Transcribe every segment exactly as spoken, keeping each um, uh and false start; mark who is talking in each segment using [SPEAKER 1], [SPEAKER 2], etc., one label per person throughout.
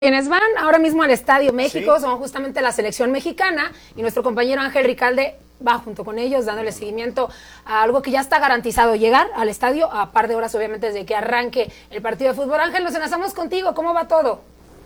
[SPEAKER 1] Quienes van ahora mismo al Estadio México
[SPEAKER 2] ¿Sí?
[SPEAKER 1] son justamente la selección mexicana y nuestro compañero Ángel Ricalde va junto con ellos dándole seguimiento a algo que ya está garantizado, llegar al estadio a par de horas obviamente desde que arranque el partido de fútbol. Ángel, nos enlazamos contigo, ¿cómo va todo?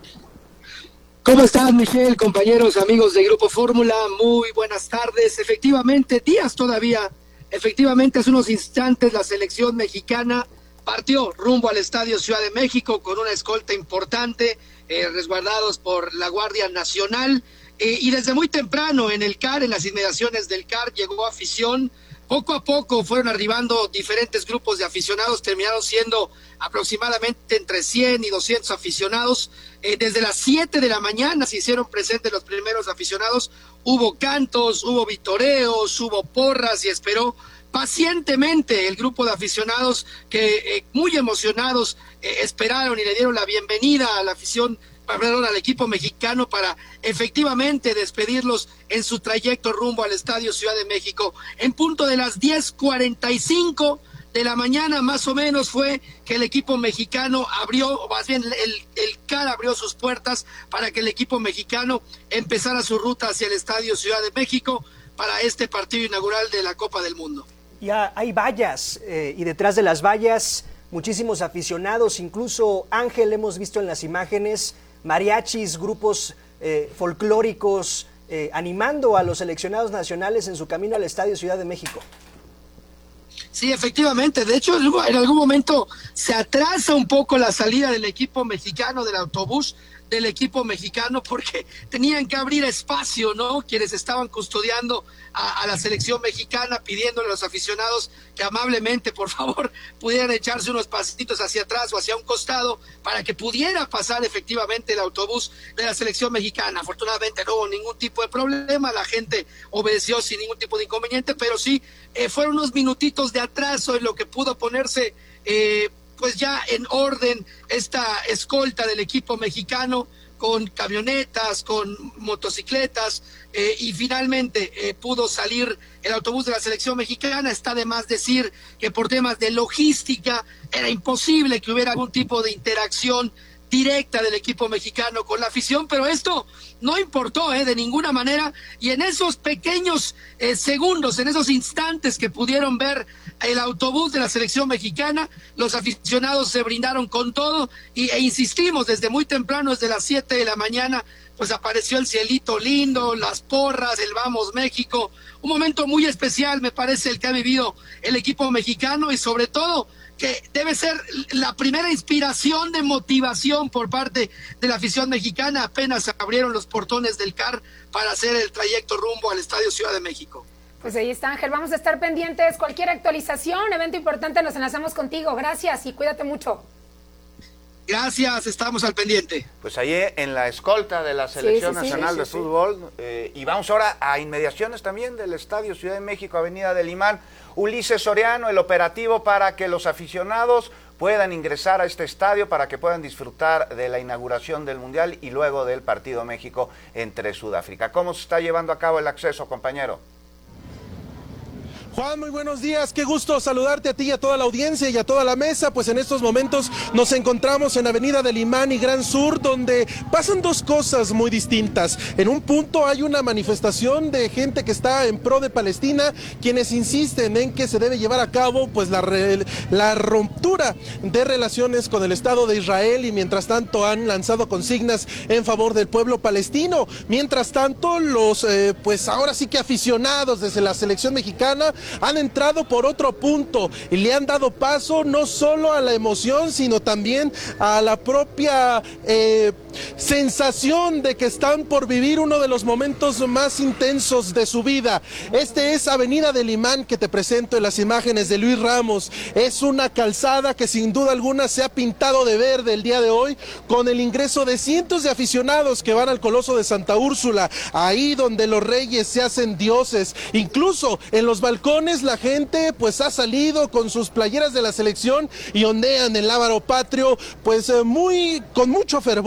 [SPEAKER 3] ¿Cómo estás, Michelle, compañeros, amigos de Grupo Fórmula? Muy buenas tardes. Efectivamente, días todavía, efectivamente hace unos instantes la selección mexicana partió rumbo al Estadio Ciudad de México con una escolta importante, eh, resguardados por la Guardia Nacional, eh, y desde muy temprano en el C A R, en las inmediaciones del C A R, llegó afición. Poco a poco fueron arribando diferentes grupos de aficionados, terminaron siendo aproximadamente entre cien y doscientos aficionados. Eh, desde las siete de la mañana se hicieron presentes los primeros aficionados, hubo cantos, hubo vitoreos, hubo porras y esperó pacientemente el grupo de aficionados que eh, muy emocionados eh, esperaron y le dieron la bienvenida a la afición, perdón, al equipo mexicano para efectivamente despedirlos en su trayecto rumbo al Estadio Ciudad de México. En punto de las diez cuarenta y cinco de la mañana más o menos fue que el equipo mexicano abrió, o más bien el, el C A R abrió sus puertas para que el equipo mexicano empezara su ruta hacia el Estadio Ciudad de México para este partido inaugural de la Copa del Mundo.
[SPEAKER 2] Ya hay vallas eh, y detrás de las vallas muchísimos aficionados, incluso Ángel, hemos visto en las imágenes mariachis, grupos eh, folclóricos eh, animando a los seleccionados nacionales en su camino al Estadio Ciudad de México.
[SPEAKER 3] Sí, efectivamente, de hecho en algún momento se atrasa un poco la salida del equipo mexicano, del autobús del equipo mexicano, porque tenían que abrir espacio, ¿no? Quienes estaban custodiando a, a la selección mexicana, pidiéndole a los aficionados que amablemente, por favor, pudieran echarse unos pasitos hacia atrás o hacia un costado para que pudiera pasar efectivamente el autobús de la selección mexicana. Afortunadamente no hubo ningún tipo de problema, la gente obedeció sin ningún tipo de inconveniente, pero sí, eh, fueron unos minutitos de atraso en lo que pudo ponerse eh, pues ya en orden esta escolta del equipo mexicano con camionetas, con motocicletas, eh, y finalmente eh, pudo salir el autobús de la selección mexicana. Está de más decir que por temas de logística era imposible que hubiera algún tipo de interacción directa del equipo mexicano con la afición, pero esto no importó eh, de ninguna manera, y en esos pequeños eh, segundos, en esos instantes que pudieron ver el autobús de la selección mexicana, los aficionados se brindaron con todo y, e insistimos, desde muy temprano, desde las siete de la mañana, pues apareció el cielito lindo, las porras, el Vamos México, un momento muy especial me parece el que ha vivido el equipo mexicano, y sobre todo que debe ser la primera inspiración de motivación por parte de la afición mexicana. Apenas abrieron los portones del C A R para hacer el trayecto rumbo al Estadio Ciudad de México.
[SPEAKER 1] Pues ahí está, Ángel, vamos a estar pendientes, cualquier actualización, evento importante, nos enlazamos contigo, gracias y cuídate mucho.
[SPEAKER 3] Gracias, estamos al pendiente.
[SPEAKER 4] Pues ahí en la escolta de la Selección
[SPEAKER 1] sí, sí,
[SPEAKER 4] Nacional
[SPEAKER 1] sí,
[SPEAKER 4] de
[SPEAKER 1] sí,
[SPEAKER 4] Fútbol, sí. Eh, y vamos ahora a inmediaciones también del Estadio Ciudad de México, Avenida del Imán. Ulises Soriano, el operativo para que los aficionados puedan ingresar a este estadio para que puedan disfrutar de la inauguración del Mundial y luego del partido México entre Sudáfrica. ¿Cómo se está llevando a cabo el acceso, compañero?
[SPEAKER 5] Juan, muy buenos días, qué gusto saludarte a ti y a toda la audiencia y a toda la mesa. Pues en estos momentos nos encontramos en Avenida del Imán y Gran Sur, donde pasan dos cosas muy distintas. En un punto hay una manifestación de gente que está en pro de Palestina, quienes insisten en que se debe llevar a cabo pues la, re, la ruptura de relaciones con el Estado de Israel, y mientras tanto han lanzado consignas en favor del pueblo palestino. Mientras tanto, los eh, pues ahora sí que aficionados desde la selección mexicana han entrado por otro punto y le han dado paso no solo a la emoción, sino también a la propia eh, sensación de que están por vivir uno de los momentos más intensos de su vida. Este es Avenida del Imán, que te presento en las imágenes de Luis Ramos. Es una calzada que sin duda alguna se ha pintado de verde el día de hoy, con el ingreso de cientos de aficionados que van al Coloso de Santa Úrsula, ahí donde los reyes se hacen dioses. Incluso en los balcones la gente pues ha salido con sus playeras de la selección y ondean el lábaro patrio pues eh, muy con mucho fervor.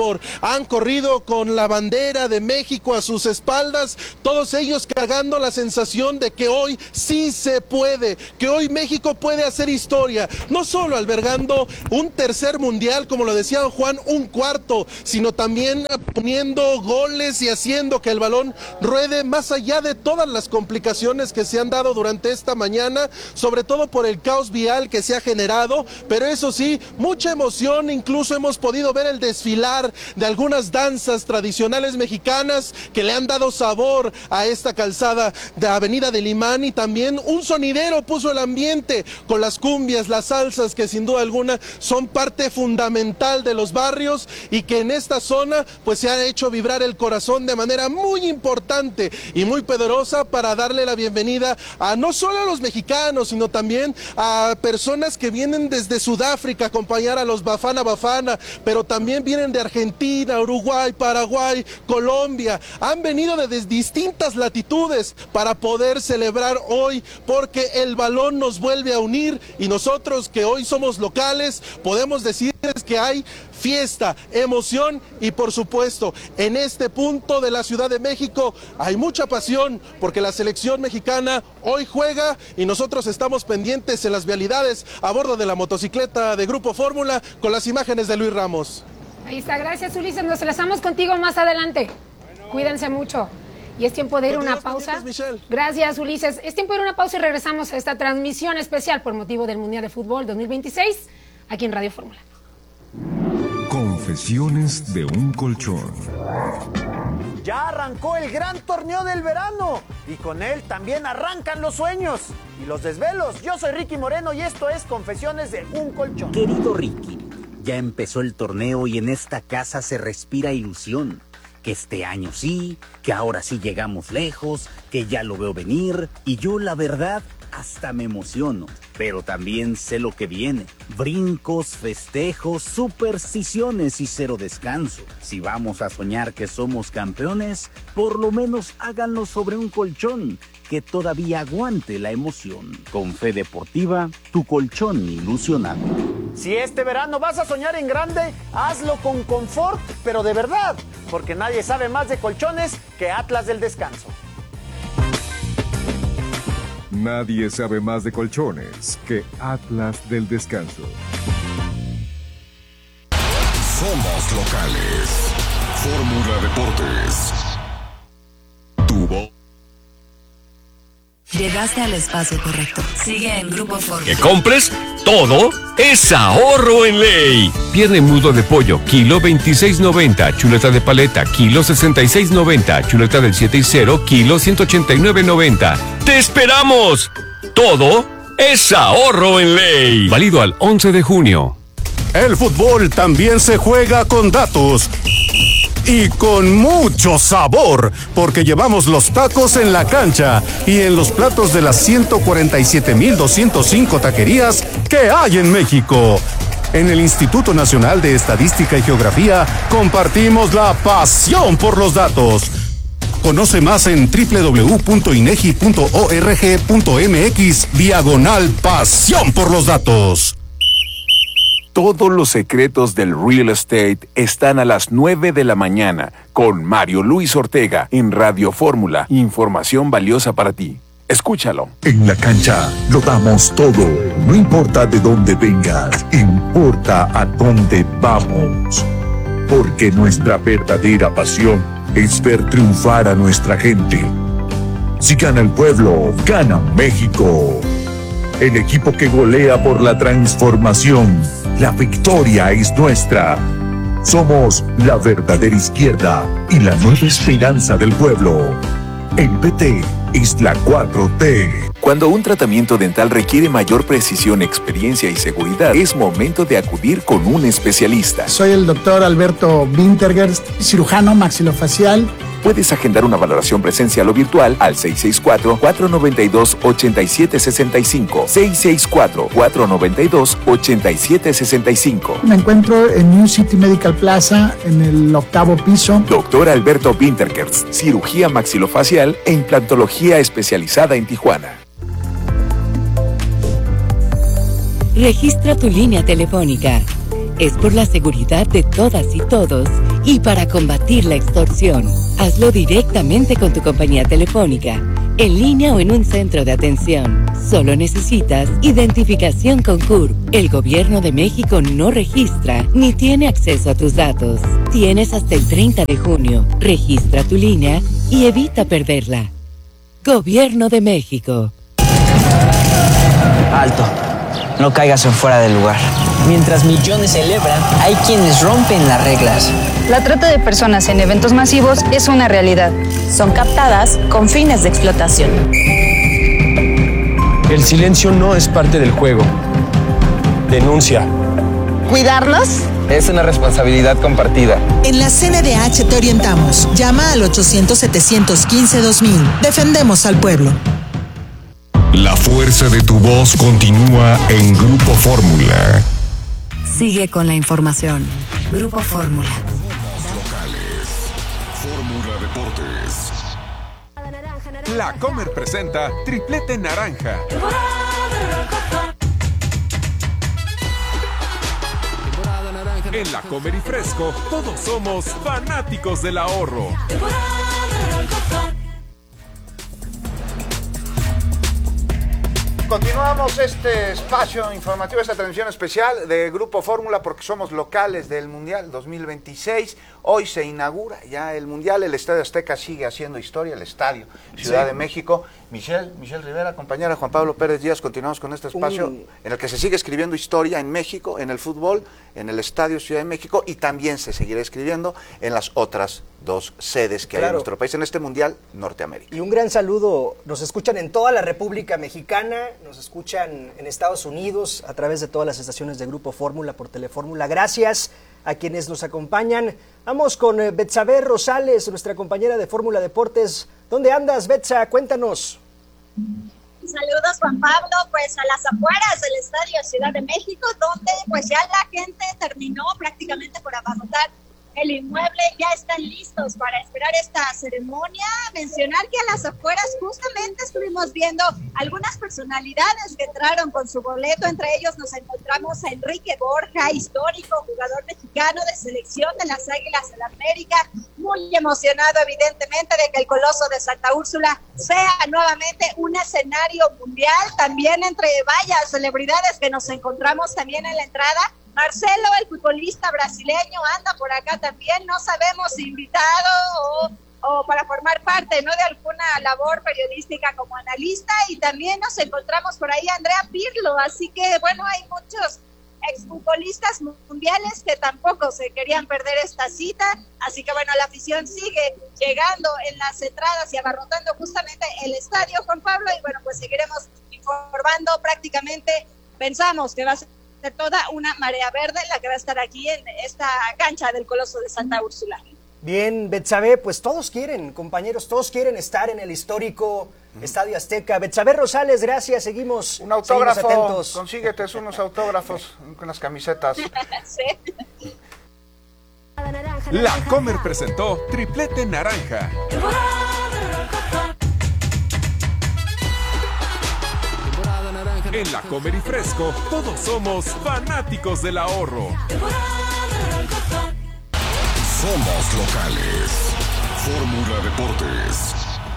[SPEAKER 5] han corrido con la bandera de México a sus espaldas, todos ellos cargando la sensación de que hoy sí se puede, que hoy México puede hacer historia, no solo albergando un tercer mundial, como lo decía Juan, un cuarto, sino también poniendo goles y haciendo que el balón ruede más allá de todas las complicaciones que se han dado durante esta mañana, sobre todo por el caos vial que se ha generado, pero eso sí, mucha emoción, incluso hemos podido ver el desfilar de algunas danzas tradicionales mexicanas que le han dado sabor a esta calzada de Avenida del Imán, y también un sonidero puso el ambiente con las cumbias, las salsas que sin duda alguna son parte fundamental de los barrios y que en esta zona pues se ha hecho vibrar el corazón de manera muy importante y muy poderosa para darle la bienvenida a no solo a los mexicanos, sino también a personas que vienen desde Sudáfrica a acompañar a los Bafana Bafana, pero también vienen de Argentina, Uruguay, Paraguay, Colombia, han venido de distintas latitudes para poder celebrar hoy, porque el balón nos vuelve a unir y nosotros que hoy somos locales podemos decirles que hay fiesta, emoción y por supuesto en este punto de la Ciudad de México hay mucha pasión porque la selección mexicana hoy juega y nosotros estamos pendientes en las vialidades a bordo de la motocicleta de Grupo Fórmula con las imágenes de Luis Ramos.
[SPEAKER 1] Ahí está, gracias Ulises, nos enlazamos contigo más adelante. Bueno. Cuídense mucho. Y es tiempo de ir a una pausa. Gracias, Ulises. Es tiempo de ir a una pausa y regresamos a esta transmisión especial por motivo del Mundial de Fútbol dos mil veintiséis aquí en Radio Fórmula.
[SPEAKER 6] Confesiones de un colchón.
[SPEAKER 7] Ya arrancó el gran torneo del verano y con él también arrancan los sueños y los desvelos. Yo soy Ricky Moreno y esto es Confesiones de un colchón.
[SPEAKER 8] Querido Ricky, ya empezó el torneo y en esta casa se respira ilusión. Que este año sí, que ahora sí llegamos lejos, que ya lo veo venir y yo la verdad hasta me emociono, pero también sé lo que viene. Brincos, festejos, supersticiones y cero descanso. Si vamos a soñar que somos campeones, por lo menos háganlo sobre un colchón que todavía aguante la emoción. Con Fe Deportiva, tu colchón ilusionado.
[SPEAKER 7] Si este verano vas a soñar en grande, hazlo con confort, pero de verdad, porque nadie sabe más de colchones que Atlas del Descanso.
[SPEAKER 6] Nadie sabe más de colchones que Atlas del Descanso. Somos locales. Fórmula Deportes. Tu voz.
[SPEAKER 9] Llegaste al espacio correcto. Sigue en Grupo Fórmula.
[SPEAKER 10] ¿Que compres? Todo es ahorro en ley. Pierna mudo de pollo, kilo veintiséis noventa. Chuleta de paleta, kilo sesenta y seis noventa. Chuleta del siete y cero, kilo ciento ochenta y nueve noventa. ¡Te esperamos! Todo es ahorro en ley. Válido al once de junio.
[SPEAKER 11] El fútbol también se juega con datos. Y con mucho sabor, porque llevamos los tacos en la cancha y en los platos de las ciento cuarenta y siete mil doscientos cinco taquerías que hay en México. En el Instituto Nacional de Estadística y Geografía compartimos la pasión por los datos. Conoce más en doble u doble u doble u punto inegi punto org punto mx diagonal pasión por los datos.
[SPEAKER 12] Todos los secretos del real estate están a las nueve de la mañana con Mario Luis Ortega en Radio Fórmula. Información valiosa para ti. Escúchalo.
[SPEAKER 13] En la cancha lo damos todo. No importa de dónde vengas, importa a dónde vamos. Porque nuestra verdadera pasión es ver triunfar a nuestra gente. Si gana el pueblo, gana México. El equipo que golea por la transformación. La victoria es nuestra. Somos la verdadera izquierda y la nueva esperanza del pueblo. El P T es la cuatro T.
[SPEAKER 12] Cuando un tratamiento dental requiere mayor precisión, experiencia y seguridad, es momento de acudir con un especialista.
[SPEAKER 14] Soy el doctor Alberto Wintergerst, cirujano maxilofacial.
[SPEAKER 12] Puedes agendar una valoración presencial o virtual al seis seis cuatro, cuatro nueve dos, ocho siete seis cinco, seis seis cuatro, cuatro nueve dos, ocho siete seis cinco.
[SPEAKER 14] Me encuentro en New City Medical Plaza, en el octavo piso.
[SPEAKER 12] Doctor Alberto Wintergerst, cirugía maxilofacial e implantología especializada en Tijuana.
[SPEAKER 9] Registra tu línea telefónica
[SPEAKER 15] Es por la seguridad de todas y todos y para combatir la extorsión. Hazlo directamente con tu compañía telefónica, en línea o en un centro de atención. Solo necesitas identificación con C U R P. El Gobierno de México no registra ni tiene acceso a tus datos. Tienes hasta el treinta de junio. Registra tu línea y evita perderla. Gobierno de México.
[SPEAKER 16] Alto. No caigas en fuera del lugar. Mientras millones celebran, hay quienes rompen las reglas.
[SPEAKER 17] La trata de personas en eventos masivos es una realidad.
[SPEAKER 18] Son captadas con fines de explotación.
[SPEAKER 19] El silencio no es parte del juego. Denuncia.
[SPEAKER 18] ¿Cuidarnos?
[SPEAKER 19] Es una responsabilidad compartida.
[SPEAKER 20] En la C N D H te orientamos. Llama al ochocientos, setecientos quince, dos mil. Defendemos al pueblo.
[SPEAKER 6] La fuerza de tu voz continúa en Grupo Fórmula.
[SPEAKER 9] Sigue con la información. Grupo Fórmula.
[SPEAKER 6] Fórmula Deportes.
[SPEAKER 21] La Comer presenta Triplete Naranja. En La Comer y Fresco, todos somos fanáticos del ahorro.
[SPEAKER 4] Continuamos este espacio informativo, esta transmisión especial de Grupo Fórmula, porque somos locales del Mundial dos mil veintiséis. Hoy se inaugura ya el Mundial, el Estadio Azteca sigue haciendo historia, el Estadio Ciudad sí. de México. Michelle, Michelle Rivera, compañera Juan Pablo Pérez Díaz, continuamos con este espacio Un... en el que se sigue escribiendo historia en México, en el fútbol, en el Estadio Ciudad de México, y también se seguirá escribiendo en las otras dos sedes que claro. hay en nuestro país en este Mundial Norteamérica.
[SPEAKER 2] Y un gran saludo, nos escuchan en toda la República Mexicana, nos escuchan en Estados Unidos a través de todas las estaciones de Grupo Fórmula por Telefórmula. Gracias a quienes nos acompañan. Vamos con eh, Betsabe Rosales, nuestra compañera de Fórmula Deportes. ¿Dónde andas, Betsa? Cuéntanos.
[SPEAKER 22] Saludos, Juan Pablo, pues a las afueras del Estadio Ciudad de México, donde pues ya la gente terminó prácticamente por abarrotar el inmueble, ya están listos para esperar esta ceremonia. Mencionar que a las afueras justamente estuvimos viendo algunas personalidades que entraron con su boleto. Entre ellos nos encontramos a Enrique Borja, histórico jugador mexicano de selección de las Águilas del América, muy emocionado evidentemente de que el Coloso de Santa Úrsula sea nuevamente un escenario mundial. También entre varias celebridades que nos encontramos también en la entrada, Marcelo, el futbolista brasileño, anda por acá también, no sabemos si invitado o, o para formar parte, ¿no?, de alguna labor periodística como analista. Y también nos encontramos por ahí a Andrea Pirlo, así que bueno, hay muchos exfutbolistas mundiales que tampoco se querían perder esta cita, así que bueno, la afición sigue llegando en las entradas y abarrotando justamente el estadio, Juan Pablo, y bueno, pues seguiremos informando. Prácticamente pensamos que va a ser de toda una marea verde la que va a estar aquí en esta cancha del Coloso de Santa Úrsula.
[SPEAKER 2] Bien, Betsabe, pues todos quieren, compañeros, todos quieren estar en el histórico mm. Estadio Azteca. Betsabe Rosales, gracias, seguimos,
[SPEAKER 4] un autógrafo,
[SPEAKER 2] seguimos atentos.
[SPEAKER 4] Consíguete unos autógrafos con las camisetas.
[SPEAKER 22] Sí.
[SPEAKER 21] La Comer presentó Triplete Naranja. En La Comer y Fresco, todos somos fanáticos del ahorro.
[SPEAKER 6] Somos locales. Fórmula Deportes.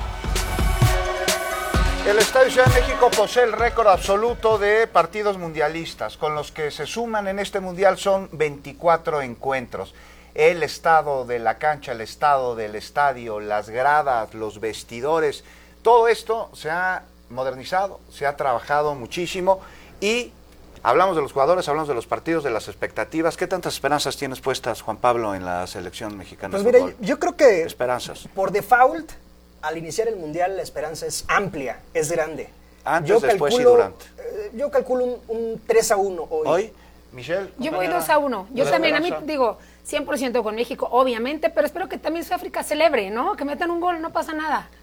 [SPEAKER 4] El Estadio Ciudad de México posee el récord absoluto de partidos mundialistas, con los que se suman en este mundial son veinticuatro encuentros. El estado de la cancha, el estado del estadio, las gradas, los vestidores, todo esto se ha modernizado, se ha trabajado muchísimo y hablamos de los jugadores, hablamos de los partidos, de las expectativas. ¿Qué tantas esperanzas tienes puestas, Juan Pablo, en la selección mexicana
[SPEAKER 2] pues
[SPEAKER 4] de
[SPEAKER 2] mira,
[SPEAKER 4] fútbol?
[SPEAKER 2] Yo creo que
[SPEAKER 4] esperanzas.
[SPEAKER 2] Por default, al iniciar el Mundial, la esperanza es amplia, es grande.
[SPEAKER 4] Antes,
[SPEAKER 2] yo
[SPEAKER 4] después
[SPEAKER 2] calculo,
[SPEAKER 4] y durante.
[SPEAKER 2] Eh, yo calculo un, un tres a uno hoy.
[SPEAKER 4] ¿Hoy? Michelle.
[SPEAKER 1] Yo voy dos a uno. Yo también, a mí digo, cien por ciento con México, obviamente, pero espero que también Sudáfrica celebre, ¿no? Que metan un gol, no pasa nada.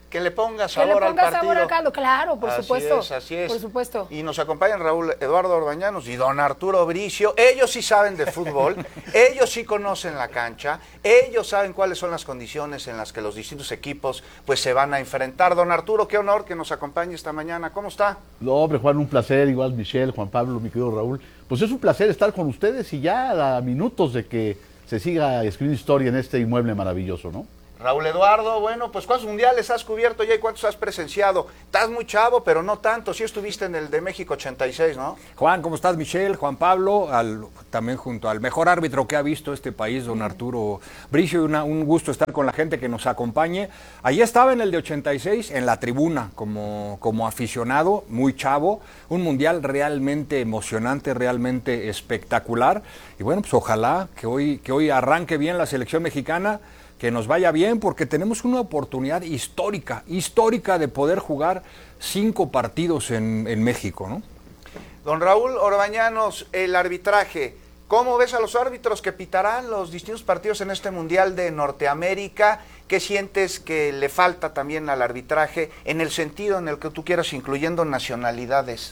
[SPEAKER 4] que le ponga
[SPEAKER 1] Que
[SPEAKER 4] sabor
[SPEAKER 1] le ponga
[SPEAKER 4] al partido.
[SPEAKER 1] sabor al caldo, claro, por
[SPEAKER 4] así
[SPEAKER 1] supuesto.
[SPEAKER 4] Es, así es.
[SPEAKER 1] Por supuesto.
[SPEAKER 4] Y nos acompañan Raúl Eduardo Orbañanos y don Arturo Bricio. Ellos sí saben de fútbol, ellos sí conocen la cancha, ellos saben cuáles son las condiciones en las que los distintos equipos pues se van a enfrentar. Don Arturo, qué honor que nos acompañe esta mañana. ¿Cómo está?
[SPEAKER 3] No, hombre, Juan, un placer, igual Michelle, Juan Pablo, mi querido Raúl. Pues es un placer estar con ustedes y ya a minutos de que se siga escribiendo historia en este inmueble maravilloso, ¿no?
[SPEAKER 4] Raúl Eduardo, bueno, pues ¿cuántos mundiales has cubierto ya y cuántos has presenciado? Estás muy chavo, pero no tanto. Sí estuviste en el de México ochenta y seis, ¿no?
[SPEAKER 5] Juan, ¿cómo estás, Michelle? Juan Pablo, al, también junto al mejor árbitro que ha visto este país, don Arturo Bricio. Una, un gusto estar con la gente que nos acompañe. Allí estaba en el de ochenta y seis, en la tribuna, como, como aficionado, muy chavo. Un mundial realmente emocionante, realmente espectacular. Y bueno, pues ojalá que hoy, que hoy arranque bien la selección mexicana, que nos vaya bien, porque tenemos una oportunidad histórica, histórica de poder jugar cinco partidos en, en México, ¿no?
[SPEAKER 4] Don Raúl Orbañanos, el arbitraje, ¿cómo ves a los árbitros que pitarán los distintos partidos en este Mundial de Norteamérica? ¿Qué sientes que le falta también al arbitraje en el sentido en el que tú quieras, incluyendo nacionalidades?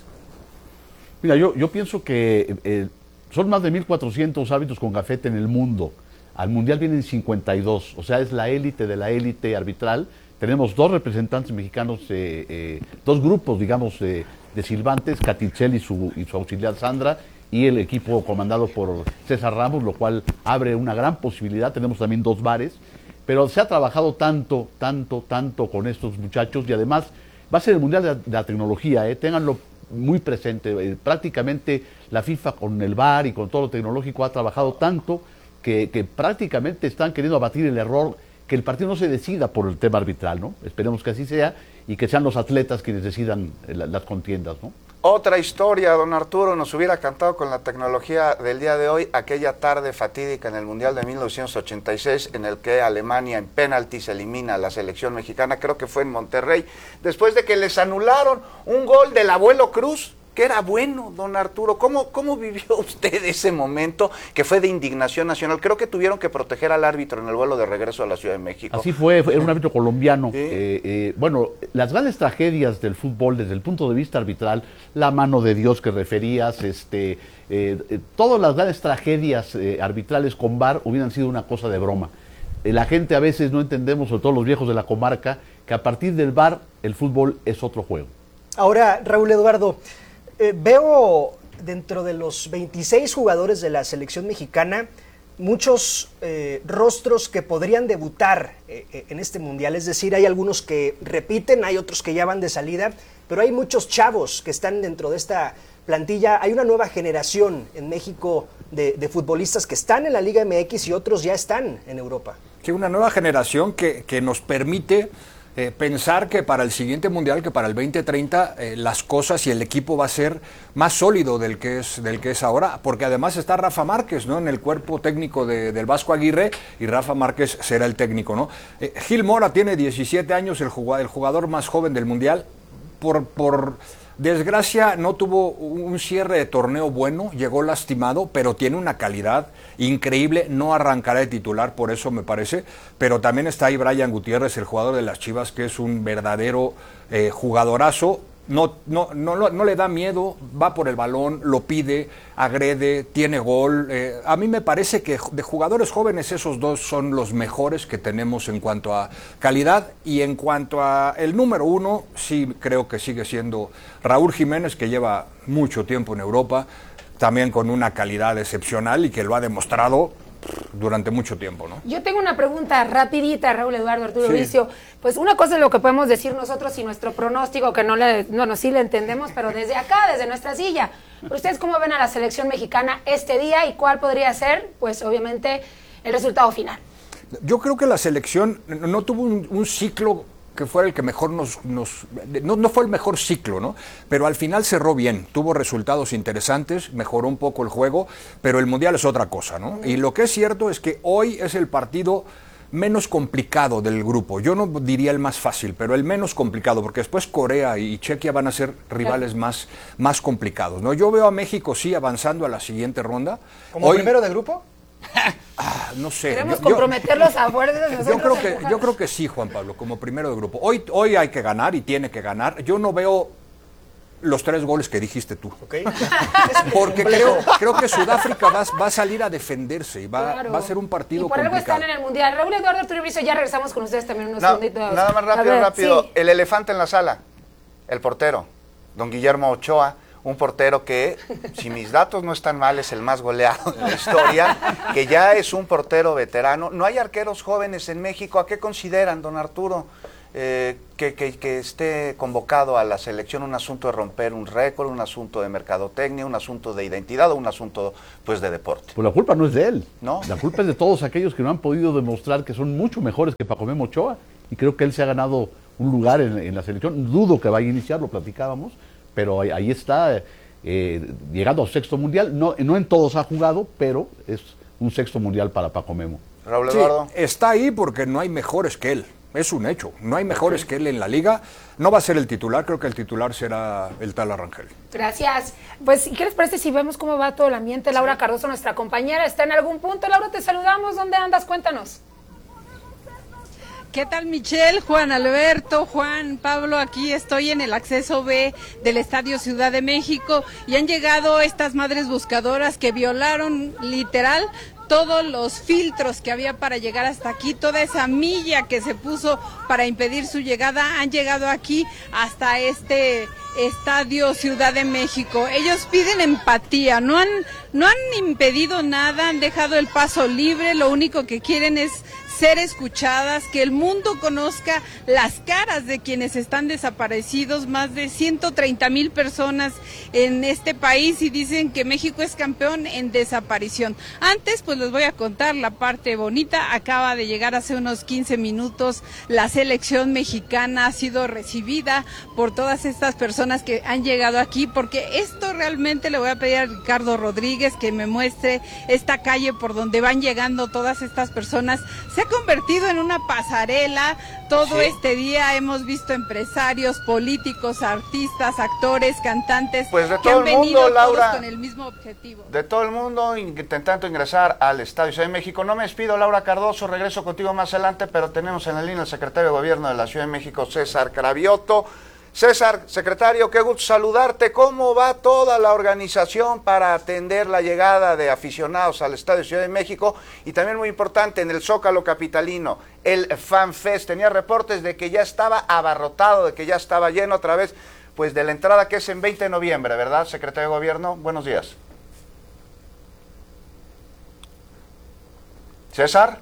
[SPEAKER 3] Mira, yo, yo pienso que eh, son más de mil cuatrocientos árbitros con gafete en el mundo. Al Mundial vienen cincuenta y dos, o sea, es la élite de la élite arbitral. Tenemos dos representantes mexicanos, eh, eh, dos grupos, digamos, eh, de silbantes, Caticel y su, y su auxiliar Sandra, y el equipo comandado por César Ramos, lo cual abre una gran posibilidad. Tenemos también dos bares, pero se ha trabajado tanto, tanto, tanto con estos muchachos, y además va a ser el Mundial de la, de la tecnología, eh, ténganlo muy presente. Eh, prácticamente la FIFA con el V A R y con todo lo tecnológico ha trabajado tanto Que, que prácticamente están queriendo abatir el error, que el partido no se decida por el tema arbitral, ¿no? Esperemos que así sea y que sean los atletas quienes decidan la, las contiendas, ¿no?
[SPEAKER 4] Otra historia, don Arturo, nos hubiera cantado con la tecnología del día de hoy, aquella tarde fatídica en el Mundial de mil novecientos ochenta y seis, en el que Alemania en penaltis elimina a la selección mexicana, creo que fue en Monterrey, después de que les anularon un gol del Abuelo Cruz, que era bueno, don Arturo. ¿Cómo, ¿Cómo vivió usted ese momento que fue de indignación nacional? Creo que tuvieron que proteger al árbitro en el vuelo de regreso a la Ciudad de México.
[SPEAKER 3] Así fue, era un árbitro colombiano. ¿Sí? Eh, eh, bueno, las grandes tragedias del fútbol desde el punto de vista arbitral, la mano de Dios que referías, este, eh, eh, todas las grandes tragedias eh, arbitrales con V A R hubieran sido una cosa de broma. Eh, la gente a veces no entendemos, sobre todo los viejos de la comarca, que a partir del V A R el fútbol es otro juego.
[SPEAKER 2] Ahora, Raúl Eduardo, Eh, veo dentro de los veintiséis jugadores de la selección mexicana muchos eh, rostros que podrían debutar eh, eh, en este mundial, es decir, hay algunos que repiten, hay otros que ya van de salida, pero hay muchos chavos que están dentro de esta plantilla. Hay una nueva generación en México de, de futbolistas que están en la Liga M X y otros ya están en Europa.
[SPEAKER 5] Sí, una nueva generación que, que nos permite Eh, pensar que para el siguiente mundial, que para el veinte treinta, eh, las cosas y el equipo va a ser más sólido del que es del que es ahora, porque además está Rafa Márquez, ¿no?, en el cuerpo técnico de, del Vasco Aguirre, y Rafa Márquez será el técnico, ¿no? Eh, Gil Mora tiene diecisiete años, el jugador, el jugador más joven del mundial. Por, por desgracia no tuvo un cierre de torneo bueno, llegó lastimado, pero tiene una calidad increíble, no arrancará de titular, por eso me parece, pero también está ahí Brian Gutiérrez, el jugador de las Chivas, que es un verdadero eh, jugadorazo. No, no, no, no le da miedo, va por el balón, lo pide, agrede, tiene gol. Eh, a mí me parece que de jugadores jóvenes esos dos son los mejores que tenemos en cuanto a calidad, y en cuanto a el número uno, sí creo que sigue siendo Raúl Jiménez, que lleva mucho tiempo en Europa, también con una calidad excepcional y que lo ha demostrado durante mucho tiempo, ¿no?
[SPEAKER 1] Yo tengo una pregunta rapidita, Raúl Eduardo, Arturo
[SPEAKER 5] Sí.
[SPEAKER 1] Bricio. Pues una cosa es lo que podemos decir nosotros y nuestro pronóstico, que no le, no, no, sí le entendemos, pero desde acá, desde nuestra silla. ¿Ustedes cómo ven a la selección mexicana este día y cuál podría ser, pues obviamente, el resultado final?
[SPEAKER 5] Yo creo que la selección no tuvo un, un ciclo que fuera el que mejor nos... nos no, no fue el mejor ciclo, ¿no? Pero al final cerró bien, tuvo resultados interesantes, mejoró un poco el juego, pero el Mundial es otra cosa, ¿no? Y lo que es cierto es que hoy es el partido menos complicado del grupo. Yo no diría el más fácil, pero el menos complicado, porque después Corea y Chequia van a ser rivales más, más complicados, ¿no? Yo veo a México sí avanzando a la siguiente ronda.
[SPEAKER 2] ¿Como
[SPEAKER 5] hoy,
[SPEAKER 2] primero de grupo?
[SPEAKER 5] Ah, no sé.
[SPEAKER 1] Queremos
[SPEAKER 5] yo,
[SPEAKER 1] comprometerlos a fuerzas.
[SPEAKER 5] Yo creo que, yo creo que sí, Juan Pablo, como primero de grupo. Hoy, hoy hay que ganar y tiene que ganar. Yo no veo los tres goles que dijiste tú.
[SPEAKER 2] Okay.
[SPEAKER 5] Porque creo, creo que Sudáfrica va, va a salir a defenderse y va,
[SPEAKER 1] Claro.
[SPEAKER 5] va a ser un partido
[SPEAKER 1] y por
[SPEAKER 5] complicado.
[SPEAKER 1] algo están en el Mundial. Raúl Eduardo Arturo Brizo, ya regresamos con ustedes también unos
[SPEAKER 4] No,
[SPEAKER 1] segunditos.
[SPEAKER 4] nada más rápido,
[SPEAKER 1] ver,
[SPEAKER 4] rápido.
[SPEAKER 1] sí.
[SPEAKER 4] El elefante en la sala, el portero, don Guillermo Ochoa, un portero que, si mis datos no están mal, es el más goleado de la historia, que ya es un portero veterano. No hay arqueros jóvenes en México. ¿A qué consideran, don Arturo, eh, que, que, que esté convocado a la selección? Un asunto de romper un récord, un asunto de mercadotecnia, un asunto de identidad o un asunto, pues, de deporte.
[SPEAKER 3] Pues la culpa no es de él.
[SPEAKER 4] ¿No?
[SPEAKER 3] La culpa es de todos aquellos que no han podido demostrar que son mucho mejores que Paco Memo Ochoa. Y creo que él se ha ganado un lugar en, en la selección. Dudo que vaya a iniciar, lo platicábamos, pero ahí, ahí está, eh, llegando al sexto mundial. No, no en todos ha jugado, pero es un sexto mundial para Paco Memo.
[SPEAKER 4] Raúl
[SPEAKER 5] Sí,
[SPEAKER 4] Eduardo.
[SPEAKER 5] está ahí porque no hay mejores que él. Es un hecho. No hay mejores que él en la liga. No va a ser el titular. Creo que el titular será el tal Arrangel.
[SPEAKER 1] Gracias. Pues, ¿qué les parece si vemos cómo va todo el ambiente? Laura Cardoso, nuestra compañera, está en algún punto. Laura, te saludamos. ¿Dónde andas? Cuéntanos.
[SPEAKER 7] ¿Qué tal, Michelle, Juan Alberto, Juan, Pablo? Aquí estoy en el acceso B del Estadio Ciudad de México y han llegado estas madres buscadoras que violaron literal todos los filtros que había para llegar hasta aquí, toda esa milla que se puso para impedir su llegada, han llegado aquí hasta este Estadio Ciudad de México. Ellos piden empatía, no han, no han impedido nada, han dejado el paso libre, lo único que quieren es ser escuchadas, que el mundo conozca las caras de quienes están desaparecidos, más de ciento treinta mil personas en este país, y dicen que México es campeón en desaparición. Antes, pues les voy a contar la parte bonita. Acaba de llegar hace unos quince minutos la selección mexicana, ha sido recibida por todas estas personas que han llegado aquí, porque esto realmente le voy a pedir a Ricardo Rodríguez que me muestre esta calle por donde van llegando todas estas personas. Se ha convertido en una pasarela. Todo sí. Este día hemos visto empresarios, políticos, artistas, actores, cantantes,
[SPEAKER 4] pues de
[SPEAKER 7] que
[SPEAKER 4] todo
[SPEAKER 7] han
[SPEAKER 4] el mundo,
[SPEAKER 7] venido
[SPEAKER 4] Laura,
[SPEAKER 7] todos con el mismo objetivo.
[SPEAKER 4] De todo el mundo intentando ingresar al Estadio Ciudad de México. No me despido, Laura Cardoso, regreso contigo más adelante, pero tenemos en la línea al secretario de Gobierno de la Ciudad de México, César Cravioto. César, secretario, qué gusto saludarte. ¿Cómo va toda la organización para atender la llegada de aficionados al Estadio Ciudad de México? Y también muy importante, en el Zócalo capitalino, el Fan Fest. Tenía reportes de que ya estaba abarrotado, de que ya estaba lleno a través pues, de la entrada que es en veinte de noviembre, ¿verdad, secretario de Gobierno? Buenos días. César.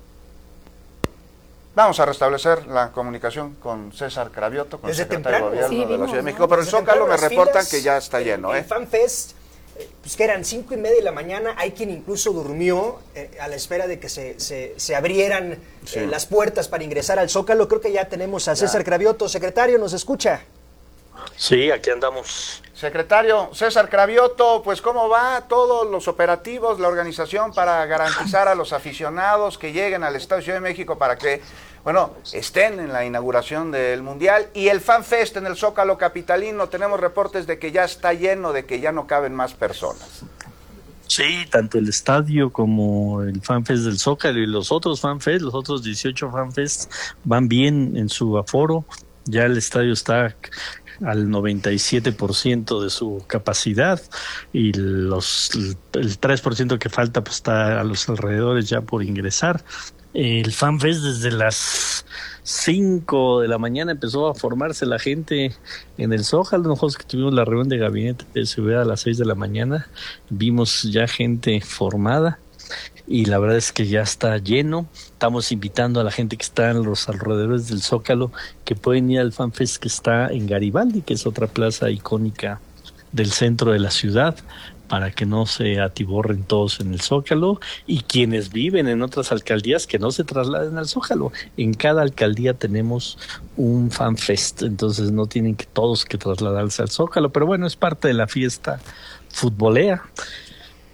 [SPEAKER 4] Vamos a restablecer la comunicación con César Cravioto, con el secretario de Gobierno sí, de la Ciudad de México, ¿no? Pero en Zócalo me reportan que ya está lleno.
[SPEAKER 2] El
[SPEAKER 4] ¿eh?
[SPEAKER 2] FanFest, pues que eran cinco y media de la mañana, hay quien incluso durmió eh, a la espera de que se, se, se abrieran sí. eh, las puertas para ingresar al Zócalo. Creo que ya tenemos a César ya. Cravioto. Secretario, ¿nos escucha?
[SPEAKER 8] Sí, aquí andamos.
[SPEAKER 4] Secretario César Cravioto, pues ¿cómo va todos los operativos, la organización para garantizar a los aficionados que lleguen al Estadio Ciudad de México para que, bueno, estén en la inauguración del Mundial? Y el Fan Fest en el Zócalo capitalino, tenemos reportes de que ya está lleno, de que ya no caben más personas.
[SPEAKER 8] Sí, tanto el estadio como el FanFest del Zócalo y los otros FanFest, los otros dieciocho FanFest van bien en su aforo. Ya el estadio está al noventa y siete por ciento de su capacidad y los el tres por ciento que falta pues está a los alrededores ya por ingresar. El FanFest desde las cinco de la mañana empezó a formarse la gente en el Zócalo. Nosotros que tuvimos la reunión de gabinete de seguridad a las seis de la mañana, vimos ya gente formada y la verdad es que ya está lleno. Estamos invitando a la gente que está en los alrededores del Zócalo que pueden ir al FanFest que está en Garibaldi, que es otra plaza icónica del centro de la ciudad, para que no se atiborren todos en el Zócalo, y quienes viven en otras alcaldías que no se trasladen al Zócalo. En cada alcaldía tenemos un FanFest, entonces no tienen que todos que trasladarse al Zócalo, pero bueno, es parte de la fiesta futbolera.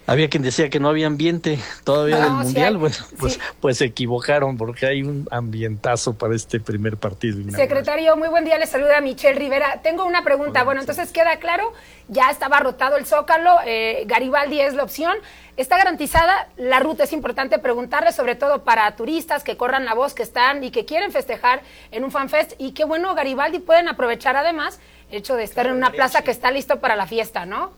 [SPEAKER 8] Había quien decía que no había ambiente todavía
[SPEAKER 1] No,
[SPEAKER 8] del
[SPEAKER 1] sí
[SPEAKER 8] Mundial.
[SPEAKER 1] hay,
[SPEAKER 8] Bueno, pues,
[SPEAKER 1] sí.
[SPEAKER 8] pues se equivocaron porque hay un ambientazo para este primer partido inaugural.
[SPEAKER 1] Secretario, muy buen día, le saluda Michelle Rivera. Tengo una pregunta. Bueno, entonces queda claro, ya estaba rotado el Zócalo, eh, Garibaldi es la opción. ¿Está garantizada la ruta? Es importante preguntarle, sobre todo para turistas que corran la voz, que están y que quieren festejar en un FanFest. Y qué bueno, Garibaldi pueden aprovechar además el hecho de estar en una plaza que está listo para la fiesta, ¿no?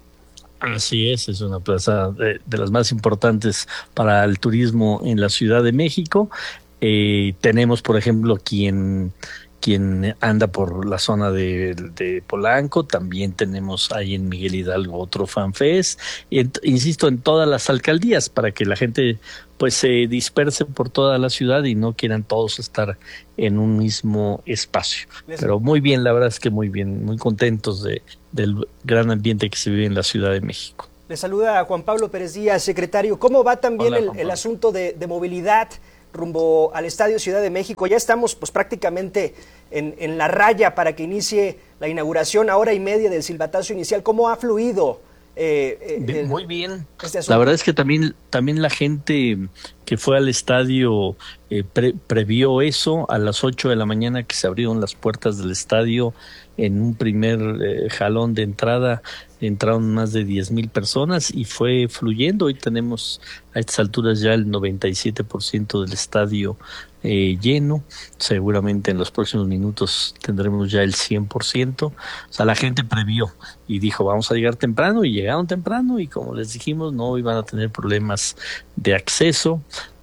[SPEAKER 8] Así es, es una plaza de, de las más importantes para el turismo en la Ciudad de México. Eh, tenemos, por ejemplo, quien quien anda por la zona de, de Polanco, también tenemos ahí en Miguel Hidalgo otro FanFest, y en, insisto, en todas las alcaldías, para que la gente pues se disperse por toda la ciudad y no quieran todos estar en un mismo espacio. Pero muy bien, la verdad es que muy bien, muy contentos de, del gran ambiente que se vive en la Ciudad de México.
[SPEAKER 2] Le saluda a Juan Pablo Pérez Díaz, secretario. ¿Cómo va también
[SPEAKER 8] Hola,
[SPEAKER 2] el, el asunto de, de movilidad rumbo al Estadio Ciudad de México? Ya estamos pues prácticamente en, en la raya para que inicie la inauguración, a hora y media del silbatazo inicial. ¿Cómo ha fluido? Eh, eh,
[SPEAKER 8] Muy bien.
[SPEAKER 2] Este
[SPEAKER 8] la verdad es que también, también la gente que fue al estadio eh, pre, previó eso. A las ocho de la mañana que se abrieron las puertas del estadio, en un primer eh, jalón de entrada entraron más de diez mil personas y fue fluyendo. Hoy tenemos a estas alturas ya el noventa y siete por ciento del estadio eh, lleno. Seguramente en los próximos minutos tendremos ya el cien por ciento. O sea, la gente previó y dijo, vamos a llegar temprano, y llegaron temprano, y como les dijimos, no iban a tener problemas de acceso.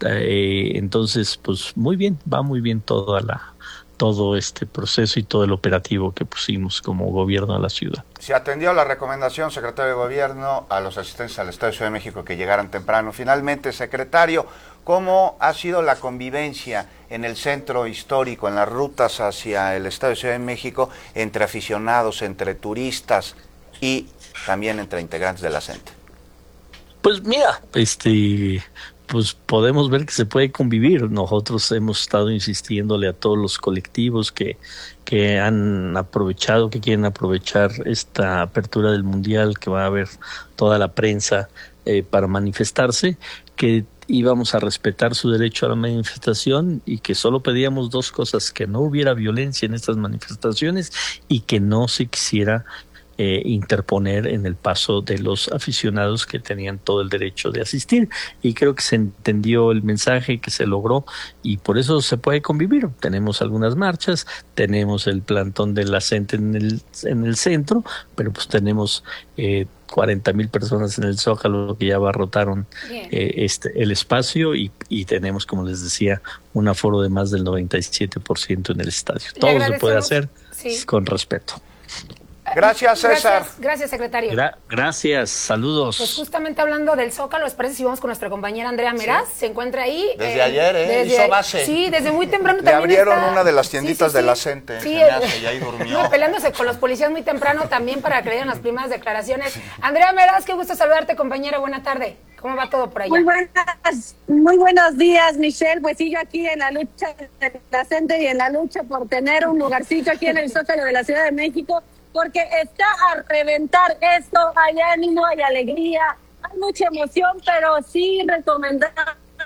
[SPEAKER 8] Eh, entonces, pues muy bien, va muy bien toda la todo este proceso y todo el operativo que pusimos como gobierno de la ciudad.
[SPEAKER 4] Se atendió la recomendación, secretario de Gobierno, a los asistentes al Estadio Ciudad de México que llegaran temprano. Finalmente, secretario, ¿cómo ha sido la convivencia en el centro histórico, en las rutas hacia el Estadio Ciudad de México, entre aficionados, entre turistas y también entre integrantes de la CENTE?
[SPEAKER 8] Pues mira, este... pues podemos ver que se puede convivir. Nosotros hemos estado insistiéndole a todos los colectivos que, que han aprovechado, que quieren aprovechar esta apertura del Mundial, que va a haber toda la prensa eh, para manifestarse, que íbamos a respetar su derecho a la manifestación y que solo pedíamos dos cosas: que no hubiera violencia en estas manifestaciones y que no se quisiera Eh, interponer en el paso de los aficionados que tenían todo el derecho de asistir. Y creo que se entendió el mensaje, que se logró, y por eso se puede convivir. Tenemos algunas marchas, tenemos el plantón de la CENTE en el, en el centro, pero pues tenemos eh, cuarenta mil personas en el Zócalo que ya abarrotaron eh, este, el espacio, y, y tenemos, como les decía, un aforo de más del noventa y siete por ciento en el estadio. Todo se puede hacer sí. con respeto.
[SPEAKER 4] Gracias, César.
[SPEAKER 1] Gracias, gracias secretario.
[SPEAKER 8] Gra gracias, saludos.
[SPEAKER 1] Pues justamente hablando del Zócalo, ¿les parece si vamos con nuestra compañera Andrea Meraz? Sí. Se encuentra ahí.
[SPEAKER 4] Desde eh, ayer, ¿eh? Desde, hizo base.
[SPEAKER 1] Sí, desde muy temprano
[SPEAKER 4] Le
[SPEAKER 1] también
[SPEAKER 4] abrieron
[SPEAKER 1] está...
[SPEAKER 4] una de las tienditas
[SPEAKER 1] sí, sí, sí.
[SPEAKER 4] de la CENTE.
[SPEAKER 1] Sí,
[SPEAKER 4] se me hace, y ahí durmió.
[SPEAKER 1] No, peleándose con los policías muy temprano también para que le den las primeras declaraciones. Andrea Meraz, qué gusto saludarte, compañera. Buena tarde. ¿Cómo va todo por allá?
[SPEAKER 10] Muy buenas, muy buenos días, Michelle. Pues sigo aquí en la lucha de la CENTE y en la lucha por tener un lugarcito aquí en el Zócalo de la Ciudad de México, porque está a reventar esto, hay ánimo, hay alegría, hay mucha emoción, pero sí recomendable,